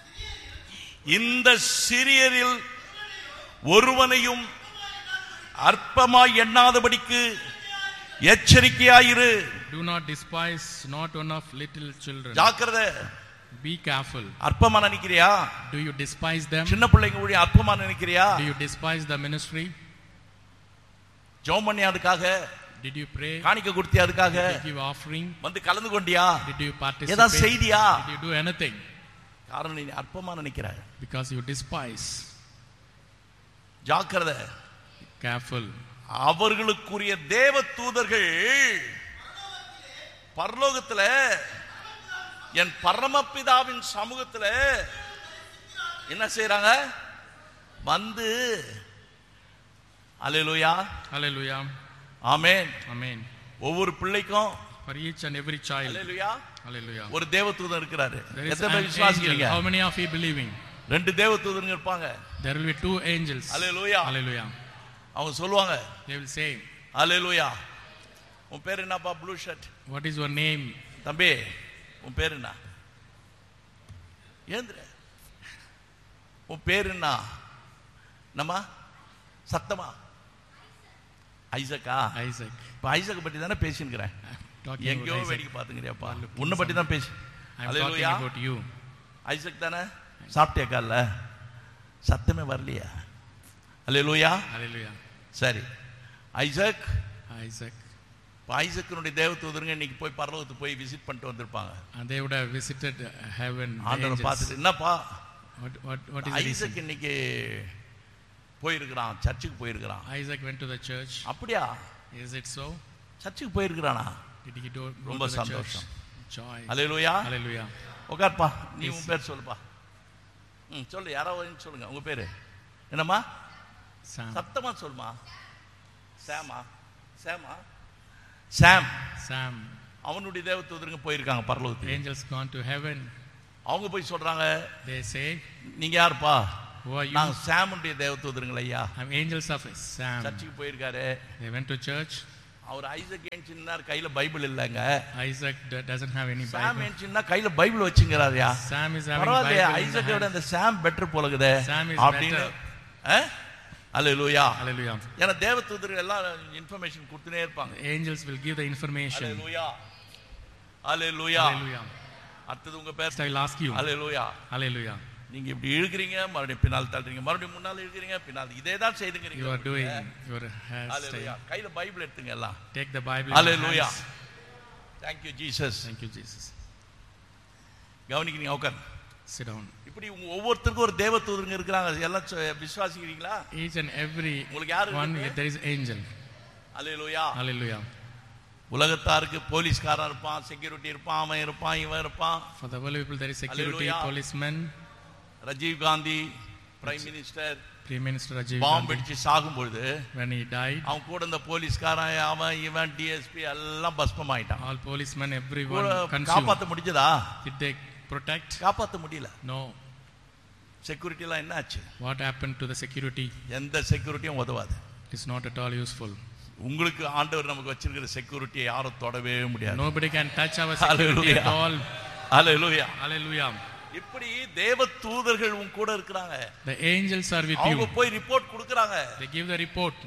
இந்த சிறியரில் ஒருவனையும் அற்பமாய் எண்ணாதபடிக்கு எச்சரிக்கையாயிரு. Do not despise not one of little children. ஜாக்கிரதை. Be careful. அற்பமா நினைக்கிறியா? Do you despise them? சின்ன பிள்ளைங்க ஊழியம் அற்பமா நினைக்கிறியா? Do you despise the ministry? ஜெபம் பண்ணியா அதுக்காக? Did you pray? காணிக்க கொடுத்தியா அதுக்காக? Did you give offering? வந்து கலந்து கொண்டியா? Did you participate? ஏதாவது செய்தியா? Did you do anything? காரணம் நீ அற்பமா நினைக்கிற. Because you despise. ஜாக்கிரதை. Careful. அவர்களுக்குரிய தேவ தூதர்கள் பரலோகத்துல என் பரமபிதாவின் சமூகத்துல என்ன செய்றாங்க? வந்து அல்லேலூயா. Hallelujah. ஆமென். Amen. ஒவ்வொரு பிள்ளைக்கும் For each and every child. Hallelujah Hallelujah. ஒரு தேவதூதன் இருக்கிறாரு. There is எத்தனை an பேர் விசுவாசிக்கிறீங்க? angel. How many of you believing? ரெண்டு தேவதூதர்கள் இருப்பாங்க. There will be two angels. Hallelujah. Hallelujah. அவங்க சொல்லுவாங்க They will say, அல்லேலூயா. உன் பேர் என்னப்பா? Blue shirt. what is your name? தம்பி உன் பேர் என்ன? ஏந்திர. உன் பேர் என்ன? நம்ம சத்தமா ஐசக்கா? Isaac. இப்ப ஐசக் பத்தி தானே பேசிக்கிறேன். Talking எங்கேயோ about Isaac. வேடிக்கை பாத்துக்கிறியாப்பா? உன்னை பத்தி தான் பேசி. I am talking about you. Isaac தானே? சாப்பிட்டியா கால்ல? சத்தமே வரலையா? அல்லேலூயா. Hallelujah. சரி ஐசக். Isaac. ஐசக்கினுடைய தேவதூதருங்க இன்னைக்கு போய் பரலோகத்துக்கு போய் விசிட் பண்ணிட்டு வந்திருப்பாங்க. And they would have visited heaven. ஆண்டவரை பார்த்துட்டு என்னப்பா What what what is the reason? Isaac இன்னைக்கு போயிருக்கிறான், சர்ச்சுக்கு போயிருக்கிறான். Isaac went to the church. அப்படியா? Is it so? சர்ச்சுக்கு போயிருக்கிறானா? Did he go, go ரொம்ப to the church? சந்தோஷம். Joy. அல்லேலூயா. Hallelujah. உட்கார்ப்பா. நீ உன் பேர் சொல்லுப்பா. ம் சொல்லு. யாராவது சொல்லுங்க உங்க பேரு என்னம்மா? Sam. சத்தமா சொல்லுமா. சாமா? சாமா? சாம். Sam. அவனுடைய தேவதூதருங்க போயிருக்காங்க பரலோகத்துக்கு. Angels gone to heaven. அவங்க போய் சொல்றாங்க, They say, நீங்க யாருப்பா? who are you? நாங்க சாமுடைய தேவதூதருங்க ஐயா. I'm angels of Sam. சர்ச்சுக்கு போயிருக்காரு. They went to church. Our Isaac ஏன்சின்னார், கையில பைபிள் இல்லங்க. Isaac d- doesn't have any Sam Bible. ஏன்சின்னா கையில பைபிள் வச்சுங்கறாருயா. Sam is having பரவாயில்லையா? Bible in the ஐசக்கை விட hand. அந்த சாம் பெட்டர் போலகுதே Sam is அப்படின்னு. better. அல்லேலூயா. Hallelujah. ஏன்னா தேவதூதர்கள் எல்லாம் இன்ஃபர்மேஷன் கொடுத்துனே இருப்பாங்க. The angels will give the information. Hallelujah. Hallelujah. Hallelujah. அடுத்து உங்க பேர். Next I will ask you. Hallelujah. Hallelujah. நீங்க இப்படி இழுக்கிறீங்க, மறுபடியும் பின்னால் தள்ளுறீங்க, மறுபடியும் முன்னால இழுக்கிறீங்க, பின்னால் இதே தான் செய்துக்கிறீங்க. You are doing your hallelujah. hairstyle. கையில பைபிள் எடுத்துங்க எல்லாம். Take the Bible in your hallelujah. hands. Thank you Jesus. Thank you, Jesus. கவனிக்கிறீங்க உட்கார். Sit down. இப்படி உங்க ஒவ்வொருத்தருக்கும் ஒரு தேவதூதருங்க இருக்கிறாங்க. எல்லாம் சொ- விசுவாசிக்கிறீங்களா? Each and every உங்களுக்கு யாரு one, இருக்கு? there is angel. Hallelujah. Hallelujah. உலகத்தாருக்கு போலீஸ்காரன் இருப்பான், செக்யூரிட்டி இருப்பான், அவன் இருப்பான், இவன் இருப்பான். For the world people, there is security, Hallelujah. policemen. Rajiv Gandhi prime minister Prime Minister Rajiv பாம்பு Gandhi, அடிச்சு சாகும் பொழுது when he died, அவன் கூட இந்த போலீஸ்காரன், அவன் இவன் டிஎஸ்பி எல்லாம் பஸ்பம் ஆயிட்டான். all policemen, everyone consumed. காப்பாத்த முடிஞ்சதா? Did they protect? காப்பாத்த முடியல. No. செக்யூரிட்டி எல்லாம் என்ன ஆச்சு? What happened to the security? எந்த செக்யூரிட்டியும் உதவாது. It's not at all useful. உங்களுக்கு ஆண்டவர் நமக்கு வச்சிருக்கிற செக்யூரிட்டியை யாரும் தொடவே முடியாது. Nobody can touch our security at all. Hallelujah. Hallelujah. இப்படி தேவ தூதர்கள் உன் கூட இருக்கிறாங்க. The angels are with அவங்க you. போய் ரிப்போர்ட் கொடுக்கறாங்க. They give the report.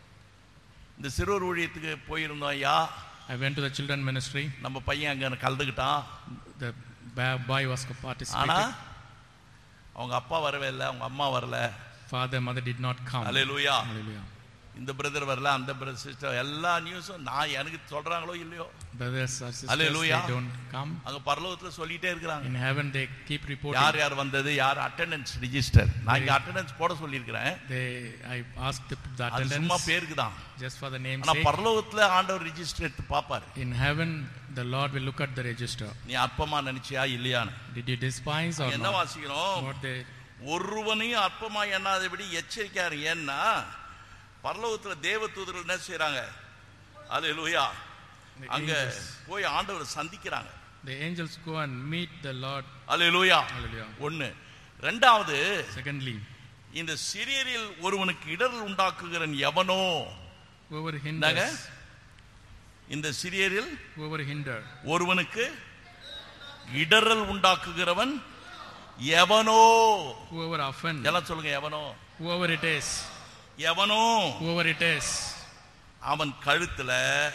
இந்த சிறுவர் ஊழியத்துக்கு போயிருந்தோம் ஐயா. I went to the children ministry. நம்ம பையன் அங்க கலந்துக்கிட்டான். The ba- boy was ஆனா participating. அவங்க அப்பா வரவே இல்லை, அவங்க அம்மா வரல. Father, mother did not come. Hallelujah. Hallelujah. இந்த பிரதர் வரல, அந்த பிரதர் சிஸ்டர், எல்லா நியூஸும் நான் எனக்கு சொல்றாங்களோ இல்லையோ, Brothers or sisters, Hallelujah. they don't come. அங்க பரலோகத்துல சொல்லிட்டே இருக்கிறாங்க. In heaven, they keep reporting. யார் யார் வந்தது, யார் அட்டெண்டன்ஸ் ரிஜிஸ்டர். நான் இங்க அட்டெண்டன்ஸ் போட சொல்லியிருக்கிறேன். They, I asked the, the அது சும்மா attendance பேருக்கு தான். just for the name's ஆனா sake. பரலோகத்துல ஆண்டவர் ரிஜிஸ்டர் எடுத்து பாப்பாரு. In heaven, the Lord will look at the register. நீ அற்பமா நினைச்சியா இல்லையான்னு. Did you despise or என்ன not? வாசிக்கிறோம்? What they, ஒருவனையும் அற்பமா எண்ணாதபடி எச்சரிக்கையாரு. ஏன்னா பரலோகத்துல தேவ தூதர்கள் என்ன செய்யறாங்க? அல்லேலூயா. the அங்க angels, போய் ஆண்டவரை சந்திக்கிறாங்க. the angels go and meet the Lord. Hallelujah. Hallelujah. ஒண்ணு. ரெண்டாவது, Secondly, இந்த சிறியரில் ஒருவனுக்கு இடரல் உண்டாக்குகிறன் எவனோ. whoever என்னங்க? hinders, இந்த சிறியரில் whoever hinder, ஒருவனுக்கு இடரல் உண்டாக்குகிறவன் எவனோ. whoever offend, எல்லாம் சொல்லுங்க. எவனோ, whoever it is, எவனோ whoever it is, அவன் கழுத்துல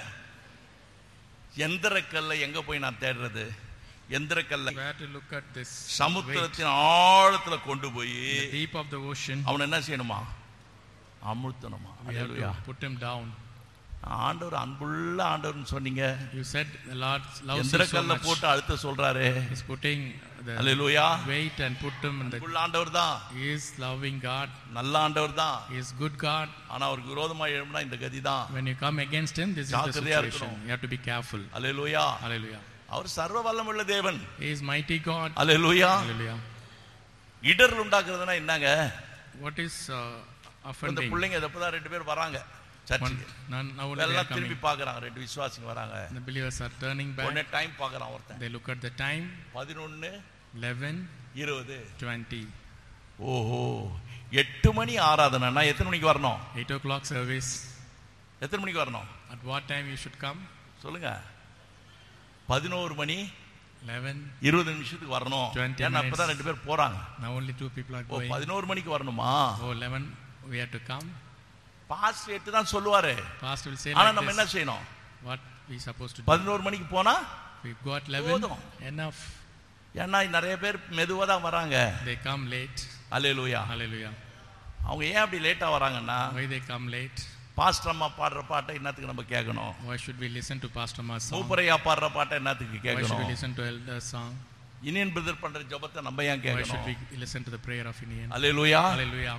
எந்திரக்கல்ல எங்க போய் நான் தேடுறது? எந்திரக்கல்ல where to look at this weight, சமுத்திரத்தின் ஆழத்துல கொண்டு போய் the deep of the ocean, அவன் என்ன செய்யணுமா? அமுழ்த்தணுமா? we have hallelujah. to put him down. ஆண்டவர் அன்புள்ள ஆண்டவர்னு சொன்னீங்க. You said the Lord loves you so எந்திரக்கல்ல much. போட்டு அழுத்த சொல்றாரு. He's putting the hallelujah. weight and put him in the. அன்புள்ள ஆண்டவர் தான். He is loving God. நல்ல ஆண்டவர் தான். He is good God. ஆனா அவருக்கு விரோதமா எழும்பினா இந்த கதி தான். When you come against him, this is the situation. You have to be careful. Hallelujah. Hallelujah. அவர் சர்வ வல்லமையுள்ள தேவன். He is mighty God. Hallelujah. Hallelujah. இடர் உண்டாக்குறதுனா என்னங்க? What is uh, இந்த offending? பிள்ளைங்க எப்பதான் ரெண்டு பேர் வராங்க சர்ச்சுக்கு. None, now only they are எல்லாம் coming. திரும்பி பார்க்கறாங்க, ரெண்டு விசுவாசிங்க வராங்க. The believers are turning ஒண்ணே back. டைம் பார்க்கறான் ஒருத்தன். They look at the time. பதினொன்று eleven, இருபது. twenty. ஓஹோ, எட்டு மணி ஆராதனைனா எத்தனை மணிக்கு வரணும்? eight o'clock service. எத்தனை மணிக்கு வரணும்? At what time you should come? சொல்லுங்க. பதினொரு மணி eleven, இருபது நிமிஷத்துக்கு வரணும். twenty ஏன்னா அப்பதான் ரெண்டு பேர் போறாங்க. now only two people are O, going. பதினொரு மணிக்கு வரணுமா? Oh, eleven, we have to come. Pastor எட்டு தான் சொல்லுவாரு. Pastor will say ஆனா like நம்ம என்ன this. செய்யணும்? What we supposed to do? பதினொரு மணிக்கு போனா We go at eleven. போதும். Enough. ஏன்னா நிறைய பேர் மெதுவா தான் வராங்க. They come late. Hallelujah. Hallelujah. அவங்க ஏன் அப்படி லேட்டா வராங்கன்னா, Why they come late? Pastor அம்மா பாடுற பாட்டை என்னத்துக்கு நம்ம கேட்கணும்? Why should we listen to Pastor Ma's song? மூப்பரையா பாடுற பாட்டை என்னத்துக்கு Why should we கேட்கணும்? listen to elder song? Iniyan brother பண்ற ஜெபத்தை நம்ம ஏன் Why should கேட்கணும்? we listen to the prayer of Indian? Hallelujah. Hallelujah.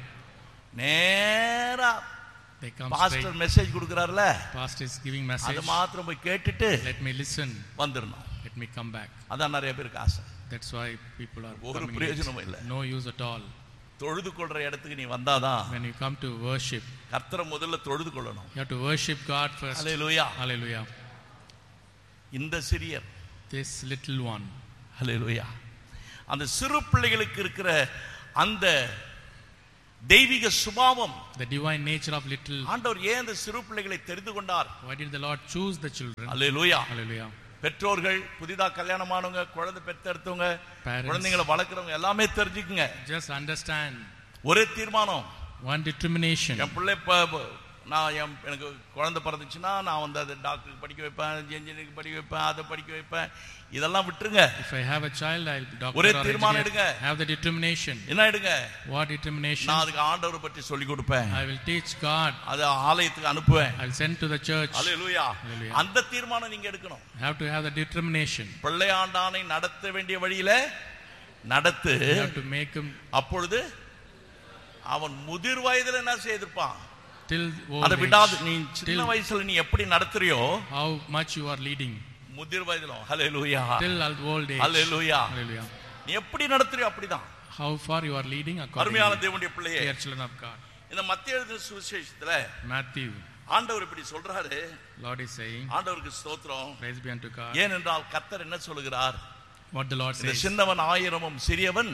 நேரா They come pastor straight. Message கொடுக்கறாருல, Pastor is giving அது message. மாத்திரம் போய் கேட்டுட்டு Let me listen. வந்துடணும். Let me come back. அதான் நிறைய பேருக்கு ஆசை. That's why people are ஒரு coming பிரயோஜனமும் இல்ல. late. No use at all. தொழுது கொள்ற இடத்துக்கு நீ வந்தாதான் When you come to worship, கர்த்தரை முதல்ல தொழுது கொள்ளணும். you have to worship God first. Hallelujah. Hallelujah. இந்த சிறியர், This little one. அல்லேலூயா, அந்த சிறு பிள்ளைகளுக்கு இருக்கிற அந்த தெய்வீக சுபாவம், The divine nature of little. ஆண்டவர் ஏன் அந்த சிறு பிள்ளைகளை தெரிந்து கொண்டார்? Why did the Lord choose the children? Hallelujah. Hallelujah. பெற்றோர்கள், புதிதா கல்யாணமானவங்க, குழந்தை பெத்தெடுத்தவங்க, Parents. குழந்தைகளை வளர்க்குறவங்க எல்லாமே தெரிஞ்சுக்குங்க. Just understand. ஒரே தீர்மானம். One determination. என் பிள்ளை இப்ப நான் என் எனக்கு குழந்தை பிறந்துச்சுன்னா நான் வந்து அதை டாக்டருக்கு படிக்க வைப்பேன், இன்ஜினியரிங் படிக்க வைப்பேன், அதை படிக்க வைப்பேன், இதெல்லாம் விட்டுருங்க. If I have a child, I'll doctor ஒரே or தீர்மானம் engineer. எடுங்க. Have the determination. என்ன எடுங்க? What determination? நான் அதுக்கு ஆண்டவரை பற்றி சொல்லி கொடுப்பேன், I will teach God. அதை ஆலயத்துக்கு அனுப்புவேன். I'll send to the church. Hallelujah. Hallelujah. அந்த தீர்மானம் நீங்க எடுக்கணும். Have to have the determination. பிள்ளையாண்டானை நடத்த வேண்டிய வழியில நடத்து. You have to make him அப்பொழுது அவன் முதிர் வயதுல என்ன செய்திருப்பான்? till அதை old விடாது. age. நீ சின்ன Till வயசுல நீ எப்படி நடத்துறியோ how much you are leading. முதிர் வயதிலும், ஹல்லேலூயா, Till old age. ஹல்லேலூயா, Hallelujah. நீ எப்படி நடத்துறியோ அப்படிதான். How far you are leading according அருமையான to தேவனுடைய பிள்ளையே, dear children of God. இந்த மத்திய எழுதின சுவிசேஷத்துல Matthew, ஆண்டவர் இப்படி சொல்றாரு. Lord is saying, ஆண்டவருக்கு ஸ்தோத்திரம். praise be unto God. ஏனென்றால் கர்த்தர் என்ன சொல்லுகிறார்? What the Lord இந்த says. சின்னவன் ஆயிரமும் சிறியவன்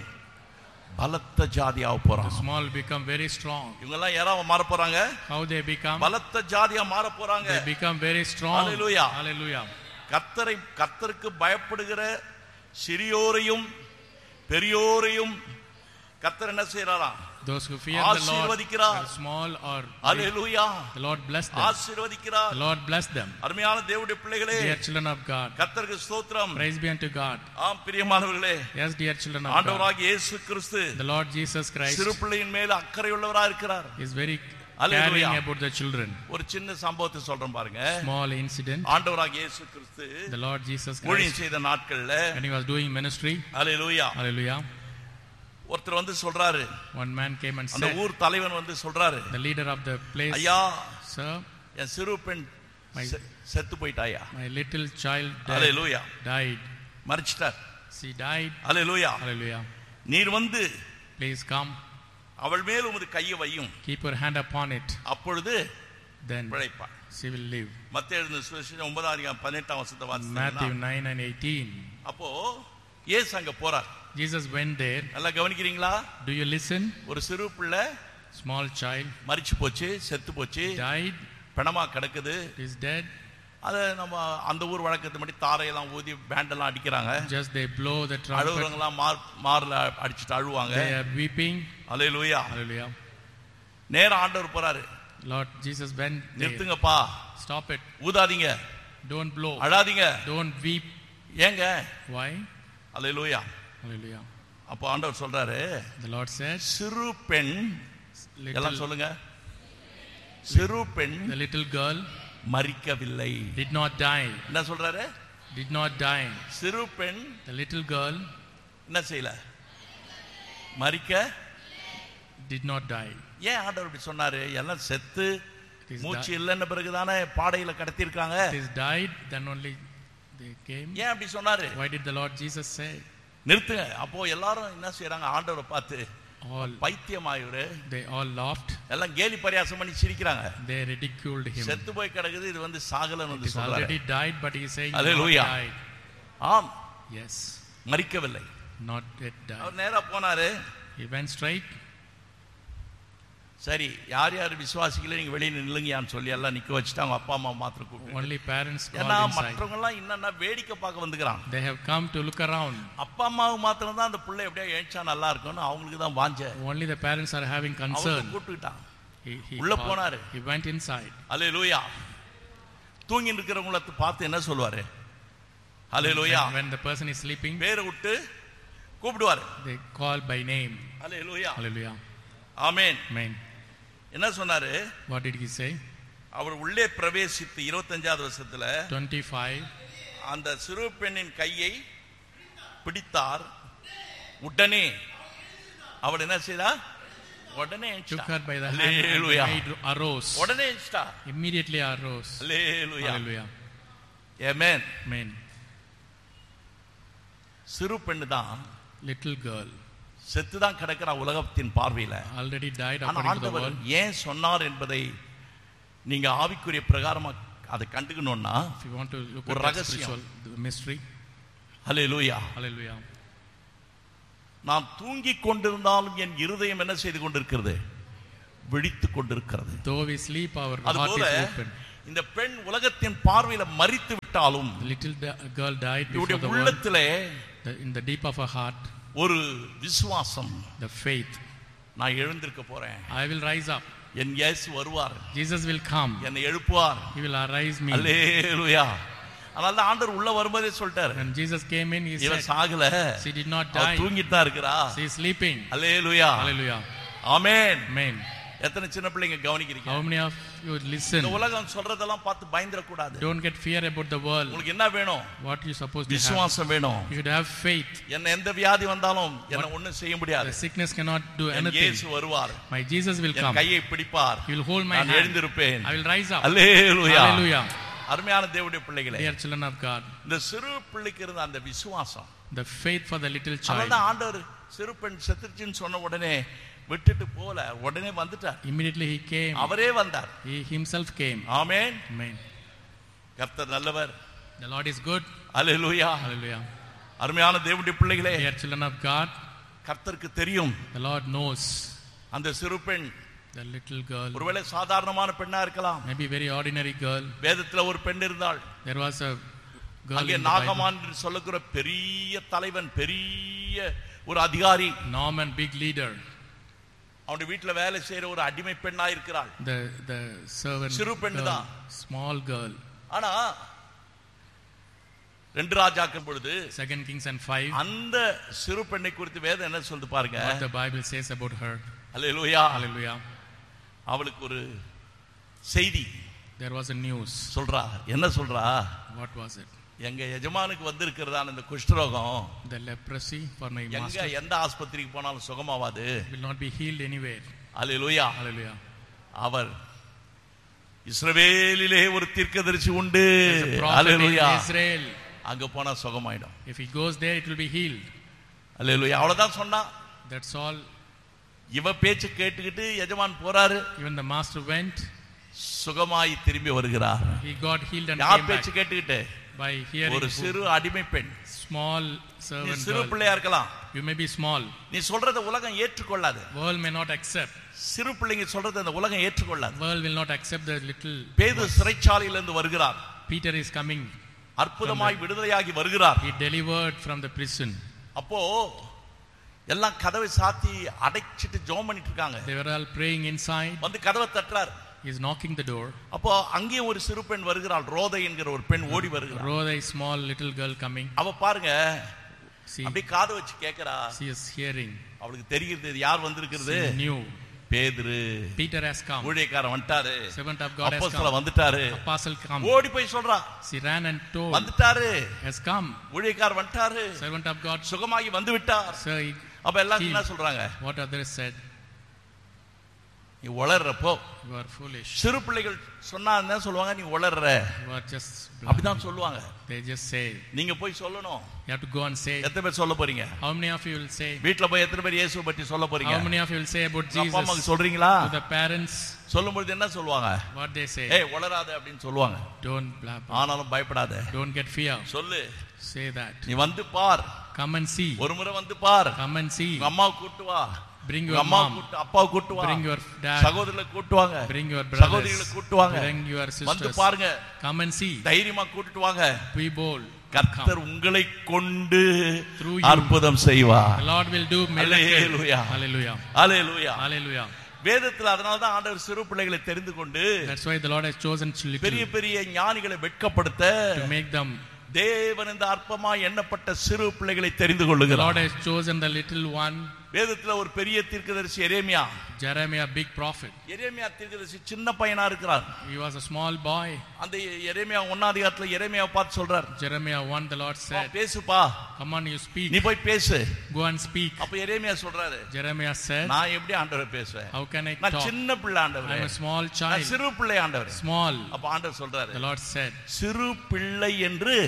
பலத்த ஜாதியாக The போறான். small become very strong. இவங்க எல்லாம் யாராவ மாற போறாங்க? How they become? பலத்த ஜாதியா மாற போறாங்க. They become very strong. Hallelujah. Hallelujah. கர்த்தரை கர்த்தருக்கு பயப்படுகிற சிறியோரையும் பெரியோரையும் கர்த்தர் என்ன செய்யறாராம்? Those who fear the Lord, ஆசீர்வதிக்கிறார். whether small or big, hallelujah. the Lord bless them. ஆசீர்வதிக்கிறார். The Lord bless them. அருமையான தேவனுடைய பிள்ளைகளே, Dear children of God, கர்த்தருக்கு ஸ்தோத்திரம். praise be unto God. ஆம் பிரியமானவர்களே, Yes, dear children of God, ஆண்டவராகிய இயேசு கிறிஸ்து the Lord Jesus Christ சிறு பிள்ளையின் மேல அக்கறை உள்ளவராக இருக்கிறார். is very Hallelujah. caring about the children. ஒரு சின்ன சம்பவத்தை சொல்றேன் பாருங்க. Small incident. ஆண்டவராகிய இயேசு கிறிஸ்து The Lord Jesus ஊழியம் Christ, செய்த நாட்கள்ல, when he was doing ministry, hallelujah, hallelujah, ஒருத்தர் வந்து சொல்றாரு, one man came and அந்த said, ஊர் தலைவன் வந்து சொல்றாரு, the leader of the place, ஐயா, sir, என் சிறு பெண் My- செ- செத்து போயிட்டாயா. my little child died. Hallelujah, died. மரிச்சிட்டார். She died. Hallelujah, Hallelujah. நீர் வந்து Please come. அவள் மேல் உமது கையை வையும், Keep your hand upon it. அப்பொழுது Then பிழைப்பாள். she will live. மத்தேயு எழுதின சுவிசேஷம் ஒன்பதாம் அதிகாரம் பதினெட்டாம் வசனத்தை Matthew வாசித்தீங்கன்னா, nine and eighteen. அப்போ இயேசு அங்க போறார். Jesus went there. நல்லா கவனிக்கிறீங்களா? Do you listen? ஒரு சிறு பிள்ளை Small child மரிச்சு போச்சு, செத்து போச்சு, died. பிணமா கிடக்குது. Is dead. அதை நம்ம அந்த ஊர் வழக்கத்து மாதிரி தாரையெல்லாம் ஊதி பேண்டெல்லாம் அடிக்கிறாங்க. Just they blow the trumpet. அழுகுறவங்கலாம் மார் மார்ல அடிச்சுட்டு அழுவாங்க. They are weeping. Hallelujah. Hallelujah. நேரா ஆண்டவர் போறாரு. Lord Jesus went there. நிறுத்துங்கப்பா, Stop it. ஊதாதீங்க, Don't blow. அழாதீங்க. Don't weep. ஏங்க? Why? அல்லேலூயா. Hallelujah. அப்போ ஆண்டவர் சொல்றாரு, The Lord said, சிறு பெண், எல்லாம் little, சொல்லுங்க, சிறு பெண் the little girl மரிக்கவில்லை. Did not die. என்ன சொல்றாரு? Did not die. சிறு பெண் The little girl என்ன செய்யல? மரிக்க did not die. ஏன் ஆண்டவர் இப்படி சொன்னாரு? எல்லாம் செத்து It is மூச்சு di- இல்லைன்னு பிறகுதானே பாடையில கடத்தி இருக்காங்க. It is died, then only they came. ஏன் அப்படி சொன்னாரு? Why did the Lord Jesus say? நிறுத்துங்க. அப்போ எல்லாரும் என்ன செய்யறாங்க? ஆண்டவரை பார்த்து All பைத்தியமாயிரு, they all laughed. எல்லாம் கேலி பரியாசம் பண்ணி சிரிக்கிறாங்க. They ridiculed him. செத்து போய் கிடக்குது, இது வந்து சாகலன்னு It வந்து is சொல்றாரு. already died, but he is saying not Hallelujah. died. ஆம், Yes, மரிக்கவில்லை. not yet died. அவர் நேரா போனாரு. He went straight. சரி, யார் யார் விசுவாசிக்கல நீங்க வெளியே நில்லுங்கயான்னு சொல்லி எல்லாம் நிக்க வச்சுட்டு அவங்க அப்பா அம்மா மாத்திரம் கூப்பிட்டு, Only parents ஏன்னா called inside. மற்றவங்க எல்லாம் என்னன்னா வேடிக்கை பார்க்க வந்துக்கிறாங்க. They have come to look around. அப்பா அம்மாவுக்கு மாத்திரம் தான் அந்த பிள்ளை எப்படியா எழுச்சா நல்லா இருக்கும்னு அவங்களுக்கு தான் வாஞ்ச. Only the parents are having அவங்க concern. கூப்பிட்டுட்டான். He, he, உள்ள called- போனாரு. he went inside. அல்லேலூயா. தூங்கி இருக்கிறவங்கள பார்த்து என்ன சொல்லுவாரு? அல்லேலூயா. When, when the person is sleeping, பேரை விட்டு கூப்பிடுவாரு. they call by name. Hallelujah. Hallelujah. Amen. Amen. என்ன சொன்னாரு? What did he say? அவர் உள்ளே பிரவேசித்து இருபத்தஞ்சாவது வருஷத்துல twenty-five. அந்த சிறு பெண்ணின் கையை பிடித்தார். உடனே அவள் என்ன செய்தா? உடனே Took her by the hand Hallelujah. and made arose. உடனே எந்திரிச்சிட்டா. Immediately arose. அல்லேலூயா. Hallelujah. ஆமென். Amen. சிறு பெண்ணு தான் Little girl செத்து தான் கிடக்கிறா உலகத்தின் பார்வையில. already died ஆனா according to the ஆண்டவர் world. ஏன் சொன்னார் என்பதை நீங்க ஆவிக்குரிய பிரகாரமா அதை கண்டுக்கணும்னா If you want to look ஒரு at the ரகசியம். spiritual the mystery. Hallelujah. Hallelujah. நான் தூங்கிக் கொண்டிருந்தாலும் என் இருதயம் என்ன செய்து கொண்டிருக்கிறது? விழித்துக் கொண்டிருக்கிறது. Though we sleep, our heart அதுபோல is open. இந்த பெண் உலகத்தின் பார்வையில மரித்து விட்டாலும் The little da- girl died before இவருடைய the world. உள்ளத்திலே The- in the deep of her heart, ஒரு விசுவாசம், the faith. நான் எழுந்திருக்க போறேன், I will rise up. என் இயேசு வருவார், Jesus will come. என்னை எழுப்புவார். He will arise me. அல்லேலூயா. அதனால ஆண்டவர் உள்ள வரும்போதே சொல்லிட்டாரு, When Jesus came in, he இவ said, Sagala, she did not அவ die. தூங்கிட்டு தான் இருக்கிறா. She is sleeping. Hallelujah. Hallelujah. Amen. Amen. எத்தனை சின்ன பிள்ளைங்க கவனிக்கிறீங்க? How many of you listen? இந்த உலகம் சொல்றதெல்லாம் பார்த்து பயந்துட கூடாது. Don't get fear about the world. உங்களுக்கு என்ன வேணும்? What you supposed to have? விசுவாசம் வேணும். You should have faith. என்ன எந்த வியாதி வந்தாலும் என்ன ஒண்ணும் செய்ய முடியாது. The sickness cannot do N anything. இயேசு வருவார், My Jesus will N come. கையை பிடிப்பார், He will hold my நான் hand. எழுந்திருப்பேன். I will rise up. Hallelujah. Hallelujah. அருமையான தேவனுடைய பிள்ளைகளே, Dear children of God, இந்த சிறு பிள்ளைக்கு இருந்த அந்த விசுவாசம், the faith for the little child. அதனால ஆண்டவர் சிறு பெண் செத்துருச்சுன்னு சொன்ன உடனே விட்டுட்டு போல, உடனே வந்துட்டார். Immediately he came. அவரே வந்தார். He himself came. Amen. Amen. கர்த்தர் நல்லவர். The Lord is good. Hallelujah. Hallelujah. அருமையான தேவனுடைய பிள்ளைகளே, Dear children of God, கர்த்தருக்கு தெரியும் the Lord knows அந்த சிறு பெண் the little girl. ஒருவேளை சாதாரணமான பெண்ணா இருக்கலாம். Maybe very ordinary girl. வேதத்துல ஒரு பெண் இருந்தாள். There was a girl அங்கே in the Bible. நாகமான் என்று சொல்லக்கூடிய பெரிய தலைவன், பெரிய ஒரு அதிகாரி, Naaman, big leader. அவனுடைய வீட்டுல வேலை செய்யற ஒரு அடிமை பெண்ணா இருக்கிறாள். The the servant சிறு பெண்ணு girl, தான். small girl. ஆனா ரெண்டு ராஜாக்கள் பொழுது Second Kings and five. அந்த சிறு பெண்ணை குறித்து வேதம் என்ன சொல்லுது பாருங்க. What the Bible says about her. Hallelujah. Hallelujah. அவளுக்கு ஒரு செய்தி There was a news. சொல்றா. என்ன சொல்றா? What was it? எங்க எஜமானுக்கு வந்திருக்கிறதான இந்த குஷ்டரோகம் The leprosy for my எங்க master எந்த ஆஸ்பத்திரிக்கு போனாலும் சுகமாவாது. will not be healed anywhere. Hallelujah. Hallelujah. அவர் இஸ்ரவேலிலே ஒரு தீர்க்கதரிசி உண்டு. There's a prophet in hallelujah. Israel. அங்க போனா சுகமாயிடும். If he goes there, it will be healed. அல்லேலூயா. அவ்வளவுதான் சொன்னா. That's all. இவ பேச்சு கேட்டுக்கிட்டு எஜமான் போறாரு. Even the master went. சுகமாய் திரும்பி வருகிறார். He got healed and யார் came பேச்சு back கேட்டுக்கிட்டு? by hearing. ஒரு who- சிறு அடிமை பெண். Small நீ servant சிறு girl. பிள்ளையா இருக்கலாம். You may be small. நீ சொல்றத உலகம் ஏற்றுக்கொள்ளாது. World may not accept. சிறு பிள்ளைங்க சொல்றத அந்த உலகம் ஏற்றுக்கொள்ளாது. World will not accept the little. பேதுரு சிறைச்சாலையிலிருந்து வருகிறார். Peter is coming. அற்புதமாய் விடுதலையாகி வருகிறார். He delivered from the prison. அப்போ எல்லாம் கதவை சாத்தி அடைச்சிட்டு ஜெபம் பண்ணிட்டு இருக்காங்க. They were all praying inside. வந்து கதவை தட்டுறார். He is knocking the door. அப்போ அங்கேயும் ஒரு சிறு பெண் வருகிறாள். ரோதை என்கிற ஒரு பெண் ஓடி வருகிறாள். Rhoda, a small little girl coming. அவ பாருங்க, See, அப்படியே காது வச்சு கேக்குறா. she is hearing. அவளுக்கு தெரிகிறது யார் வந்திருக்கிறது. She knew. பேதுரு, Peter has come. ஊழியக்காரன் வந்துட்டாரு, Servant of God has அப்போஸ்தலன் come. வந்துட்டாரு. Apostle come. ஓடி போய் சொல்றா, She ran and told. வந்துட்டாரு, Has come. ஊழியக்காரன் வந்துட்டாரு, Servant of God. சுகமாகி வந்து விட்டார். Sir, he, அப்ப எல்லாரும் என்ன சொல்றாங்க? what others said. நீ உளறப்போ You are foolish. சிறு பிள்ளைகள் சொன்னா என்ன சொல்லுவாங்க? நீ உளறற, You are just. அப்படிதான் சொல்லுவாங்க. They just say. நீங்க போய் சொல்லணும். You have to go and say. எத்தனை பேர் சொல்ல போறீங்க? How many of you will say? வீட்ல போய் எத்தனை பேர் இயேசுவை பத்தி சொல்ல போறீங்க? How many of you will say about Jesus? அப்பா அம்மாக்கு சொல்றீங்களா? To the parents. சொல்லும்போது என்ன சொல்லுவாங்க? What they say. ஏய் உளறாத அப்படின்னு சொல்லுவாங்க. Don't blab. ஆனாலும் பயப்படாத. Don't get fear. சொல்லு. Say that. நீ வந்து பார். Come and see. ஒரு முறை வந்து பார். Come and see. உங்க அம்மாவை கூட்டு வா. Bring your அம்மா mom. கூட்டு, அப்பாவை கூட்டு வா. Bring your dad. சகோதரர்களை கூட்டு வாங்க. Bring your brothers. சகோதரிகளை கூட்டு வாங்க. Bring your sisters. வந்து பாருங்க. Come and see. தைரியமா கூட்டிட்டு வாங்க. Be bold. கர்த்தர் உங்களை கொண்டு Through you. அற்புதம் செய்வார். The Lord will do miracles. Hallelujah. Hallelujah. Hallelujah. Hallelujah. வேதத்துல அதனால தான் ஆண்டவர் சிறு பிள்ளைகளை தெரிந்து கொண்டு That's why the Lord has chosen little பெரிய பெரிய ஞானிகளை வெட்கப்படுத்த to make them. தேவன் இந்த அற்பமாய் எண்ணப்பட்ட சிறு பிள்ளைகளை தெரிந்து The Lord கொள்ளுகிறார். has chosen the little one. வேதத்துல ஒரு பெரிய தீர்க்கதரிசி எரேமியா. Jeremiah, big prophet. எரேமியா தீர்க்கதரிசி சின்ன பையனா இருக்கிறார். He was a small boy. அந்த எரேமியா ஒன்னாம் அதிகாரத்துல எரேமியாவை பார்த்து சொல்றார், Jeremiah one, the Lord said, பேசுப்பா, come on, you speak. நீ போய் பேசு. Go and speak. அப்ப எரேமியா சொல்றாரு, Jeremiah said, நான் எப்படி ஆண்டவரை பேசுவேன்? how can I நான் talk? சின்ன பிள்ளை ஆண்டவரே. I'm a small நான் child. சிறு பிள்ளை ஆண்டவரே. Small. அப்ப ஆண்டவர் சொல்றாரு, The Lord said, சிறு பிள்ளை என்று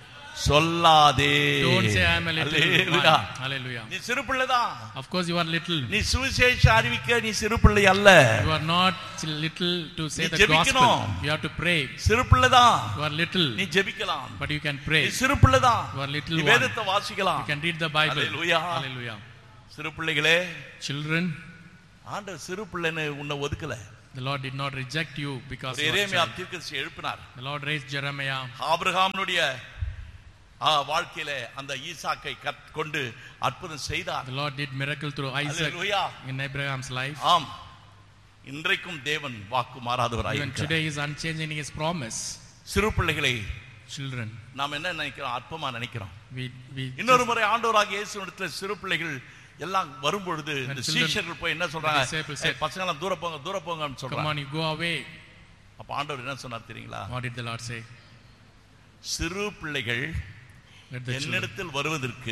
சொல்லாதே. don't say I am a little Hallelujah. one. Hallelujah. நீ சிறு பிள்ளைதான். Of course you are little. நீ சுவிசேஷம் அறிவிக்க நீ சிறு பிள்ளை அல்ல. You are not little to say நீ the gospel. ஜெபிக்கணும். You have to pray. சிறு பிள்ளைதான். You are little, நீ ஜெபிக்கலாம். but you can pray. நீ சிறு பிள்ளைதான். You are little நீ one. வேதத்தை வாசிக்கலாம். You can read the Bible. Hallelujah. Hallelujah. சிறு பிள்ளைகளே, Children, ஆண்டவர் சிறு பிள்ளைன்னு உன்னை ஒதுக்கல. the Lord did not reject you because you are Jeremiah child. தீர்க்கதரிசி எழுப்பினார். The Lord raised Jeremiah. ஆபிரகாமுடைய வாழ்க்கையிலே அந்த ஈசாக்கை கொண்டு அற்புதம் செய்தார். The Lord did miracle through Isaac. Hallelujah. In Abraham's life. ஆம், இன்றைக்கும் தேவன் வாக்கு மாறாதவராய் Even இருக்கிறார். today he is unchanging his promise. சிறு பிள்ளைகளை Children, நாம் என்ன நினைக்கிறோம்? அற்பமா நினைக்கிறோம். we we இன்னொரு முறை ஆண்டவராகிய இயேசுவிடத்தில் சிறு பிள்ளைகள் எல்லாம் வரும்பொழுது இந்த children- சீஷர்கள் போய் என்ன சொல்றாங்க? the disciples said, "ஏய், பசங்க எல்லாம் தூர போங்க, தூர போங்கன்னு come சொல்றாங்க. on, you go away. அப்ப ஆண்டவர் என்ன சொன்னார் தெரியுங்களா? What did the Lord say? சிறு பிள்ளைகள் Let the children என்னிடத்தில் வருவதற்கு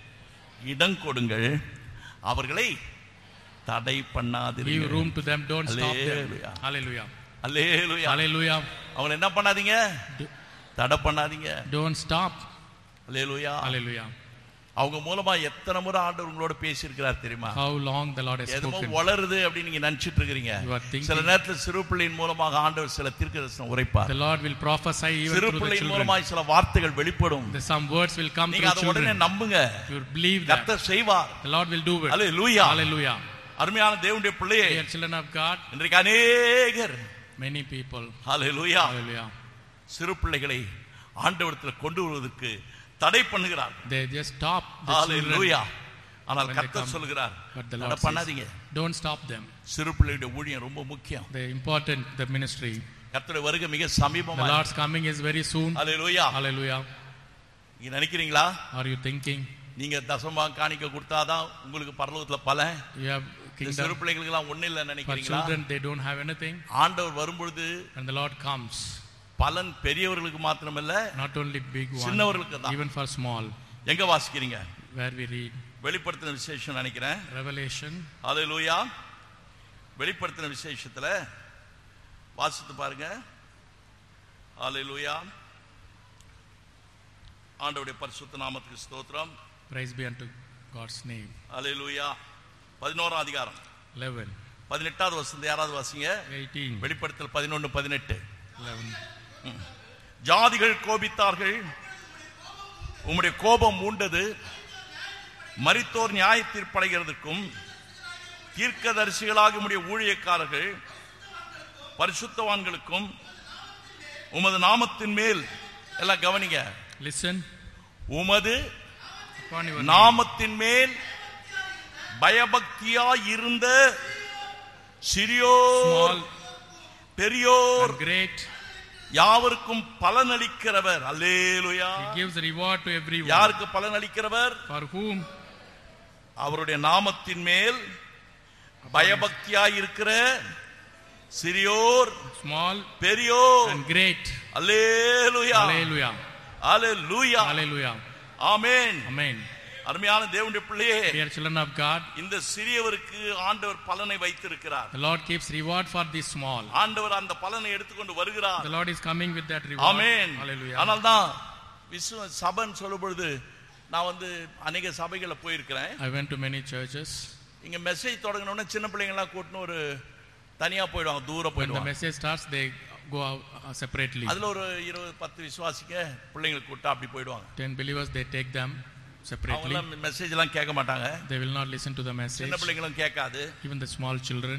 இடம் கொடுங்கள், அவர்களை தடை give பண்ணாதீர்கள். room to them. Don't stop them. Hallelujah. Hallelujah. Hallelujah. Hallelujah. அவங்களை என்ன பண்ணாதீங்க? Do- தடை பண்ணாதீங்க. Don't stop. அல்லேலூயா. Hallelujah. அவங்க மூலமா எத்தனை முறை ஆண்டவர் உங்களோட பேசியிருக்கிறார் தெரியுமா? How long the Lord has எதுமோ spoken. வளருது அப்படின்னு நீங்க நினைச்சிட்டு இருக்கீங்க. You are thinking- சில நேரத்தில் சிறு பிள்ளையின் மூலமாக ஆண்டவர் சில தீர்க்கதரிசனம் உரைப்பார். The Lord will prophesy even சிறு through the பிள்ளையின் children. மூலமாய் சில வார்த்தைகள் வெளிப்படும். The some words will come நீங்க through அதை உடனே children. நம்புங்க. You believe that. கர்த்தர் செய்வார். The Lord will do it. Hallelujah. Hallelujah. அருமையான தேவனுடைய பிள்ளையே, Dear children of God, இன்றைக்கு அநேகர் many people. ஹல்லேலூயா Hallelujah. சிறு பிள்ளைகளை ஆண்டவரிடத்தில் கொண்டு வருவதற்கு தடை பண்ணுகிறார். They just stop the hallelujah. children. ஆனால் when they கர்த்தர் come. சொல்கிறார், But the தடை Lord பண்ணாதீங்க. says, don't stop them. சிறு பிள்ளையுடைய ஊழியம் ரொம்ப முக்கியம். The important, the ministry. கர்த்தருடைய வருகை மிக The சமீபமா. Lord's coming is very soon. Hallelujah. Hallelujah. நீங்க நினைக்கிறீங்களா? Are you thinking நீங்க தசம காணிக்க கொடுத்தாதான் உங்களுக்கு பரலோகத்துல பலன்? you have இந்த சிறு kingdom? பிள்ளைகளுக்கு எல்லாம் ஒண்ணு இல்ல For நினைக்கிறீங்களா? children, they don't have anything. ஆண்டவர் வரும்பொழுது And the Lord comes. பலன் பெரியவர்களுக்கு மாத்திரமல்ல, Not only big one, சின்னவர்களுக்கு தான். even for small. எங்க வாசிக்கிறீங்க? Where we read வெளிப்படுத்தின விசேஷம் நினைக்கிறேன். Revelation. ஹல்லேலூயா. வெளிப்படுத்தின விசேஷத்துல வாசித்து பாருங்க. ஹல்லேலூயா. ஆண்டவருடைய பரிசுத்த நாமத்துக்கு ஸ்தோத்திரம். Praise be unto God's name. ஹல்லேலூயா. பதினோராம் அதிகாரம் eleven. பதினெட்டாவது வசனத்தை யாராவது வாசிங்க. eighteen. வெளிப்படுத்தல் பதினொன்று பதினெட்டு. eleven. ஜாதிகள் கோபித்தார்கள், உம்முடைய கோபம் மூண்டது, மரித்தோர் நியாய தீர்ப்படைகிறதுக்கும் தீர்க்கதரிசிகளாக உம்முடைய ஊழியக்காரர்கள் பரிசுத்தவான்களுக்கும் உமது நாமத்தின் மேல் எல்லாம் கவனிங்க. Listen. உமது Upon your name. நாமத்தின் மேல் பயபக்தியாய் இருந்த சிறியோர் Small பெரியோர் and great. யாவருக்கும் பலனளிக்கிறவர். அல்லேலூயா. He gives reward to everyone. யாருக்கு பலனளிக்கிறவர்? For whom? அவருடைய நாமத்தின் மேல் பயபக்தியாய் இருக்கிற சிறியோர், small, பெரியோர், and great. Hallelujah, Hallelujah. Hallelujah, Hallelujah. Amen. Amen. அருமையான தேவனுடைய பிள்ளையே, Dear children of God, இந்த சிறியவருக்கு ஆண்டவர் பலனை வைத்திருக்கிறார். the Lord keeps reward for the small. ஆண்டவர் அந்த பலனை எடுத்துக்கொண்டு வருகிறார். The Lord is coming with that reward. Amen. Hallelujah. அதனால்தான் விசுவ சபைன்னு சொல்லும் பொழுது நான் வந்து அநேக சபைகளை போயிருக்கிறேன். I went to many churches. இங்க மெசேஜ் தொடங்கின உடனே சின்ன பிள்ளைங்க எல்லாம் கூட்டின்னு ஒரு தனியா போயிடுவாங்க, தூரம் When the போயிடுவாங்க. message starts, they go out uh, separately. அதுல ஒரு இருபது பத்து விசுவாசிக்க பிள்ளைங்களுக்கு கூட்டா அப்படி போயிடுவாங்க. Ten believers, they take them separately. அவங்க மெசேஜ் எல்லாம் கேட்க மாட்டாங்க. They will not listen to the message. சின்ன பிள்ளைங்களும் கேட்காது. Even the small children.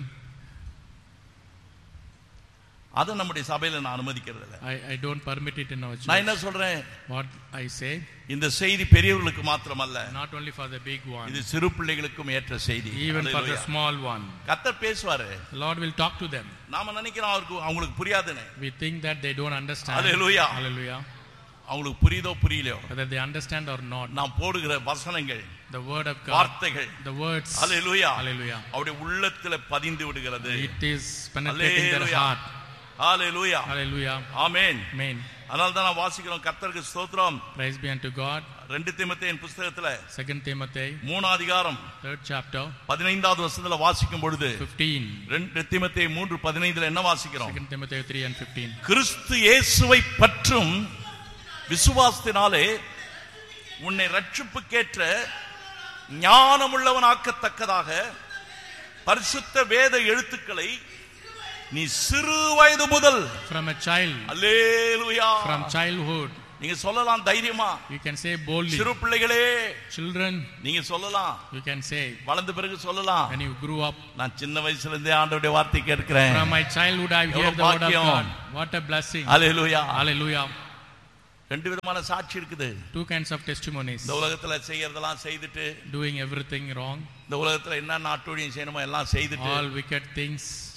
அதை நம்முடைய சபையில நான் அனுமதிக்கிறது இல்லை. I, I don't permit it in our நான் என்ன church. சொல்றேன், What I say, இந்த செய்தி பெரியவர்களுக்கு மாத்திரமல்ல, not only for the big one, இது சிறு பிள்ளைகளுக்கும் ஏற்ற செய்தி. even for the Hallelujah. small one. கர்த்தர் பேசுவாரு. The Lord will talk to them. நாம நினைக்கிறோம் அவருக்கு அவங்களுக்கு புரியாதுன்னு. We think that they don't understand. Hallelujah. Hallelujah. அவங்களுக்கு புரியுதோ புரியலையோ, Whether they understand or not, நாம் போடுகிற வசனங்கள், the word of God, வார்த்தைகள், the words, ஹalleluya, hallelujah, அவருடைய உள்ளத்துல பதிந்து விடுகிறது. it is penetrating their Hallelujah. heart. Hallelujah, Hallelujah. Amen. Amen. அதனால தான் நான் வாசிக்கிறோம், கர்த்தருக்கு ஸ்தோத்திரம். Praise be unto God. ரெண்டு தீமோத்தேயின் புத்தகத்துல Second Timothy, மூணாம் அதிகாரம் third chapter, பதினைந்தாவது வசனத்துல வாசிக்கும் பொழுது, fifteen. ரெண்டு தீமோத்தேயு மூன்று பதினைந்துல என்ன வாசிக்கிறோம்? Second Timothy three and fifteen. கிறிஸ்து இயேசுவை பற்றும் விசுவாசத்தினாலே உன்னை ரட்சிப்புக்கேற்ற ஞானமுள்ளவனாக்கத்தக்கதாக பரிசுத்த வேத எழுத்துக்களை நீ சிறு வயது முதல், From a child, hallelujah, from childhood, நீங்க சொல்லலாம் தைரியமா, you can say boldly. சிறு பிள்ளைகளே Children, நீங்க சொல்லலாம், you can say, வளர்ந்த பிறகு சொல்லலாம், when you grew up, நான் சின்ன வயசுல இருந்தே ஆண்டவருடைய வார்த்தை கேட்கிறேன். from my childhood I hear எவ்வளவு the word of பாக்கியம். God. What a blessing. Hallelujah. Hallelujah. ரெண்டு விதமான சாட்சி இருக்குது. Two kinds of testimonies. இந்த உலகத்துல செய்யறதெல்லாம் செய்துட்டு, Doing everything wrong, இந்த உலகத்துல என்ன நாட்டுழியம் செய்யணுமோ எல்லாம் செய்துட்டு, all wicked things,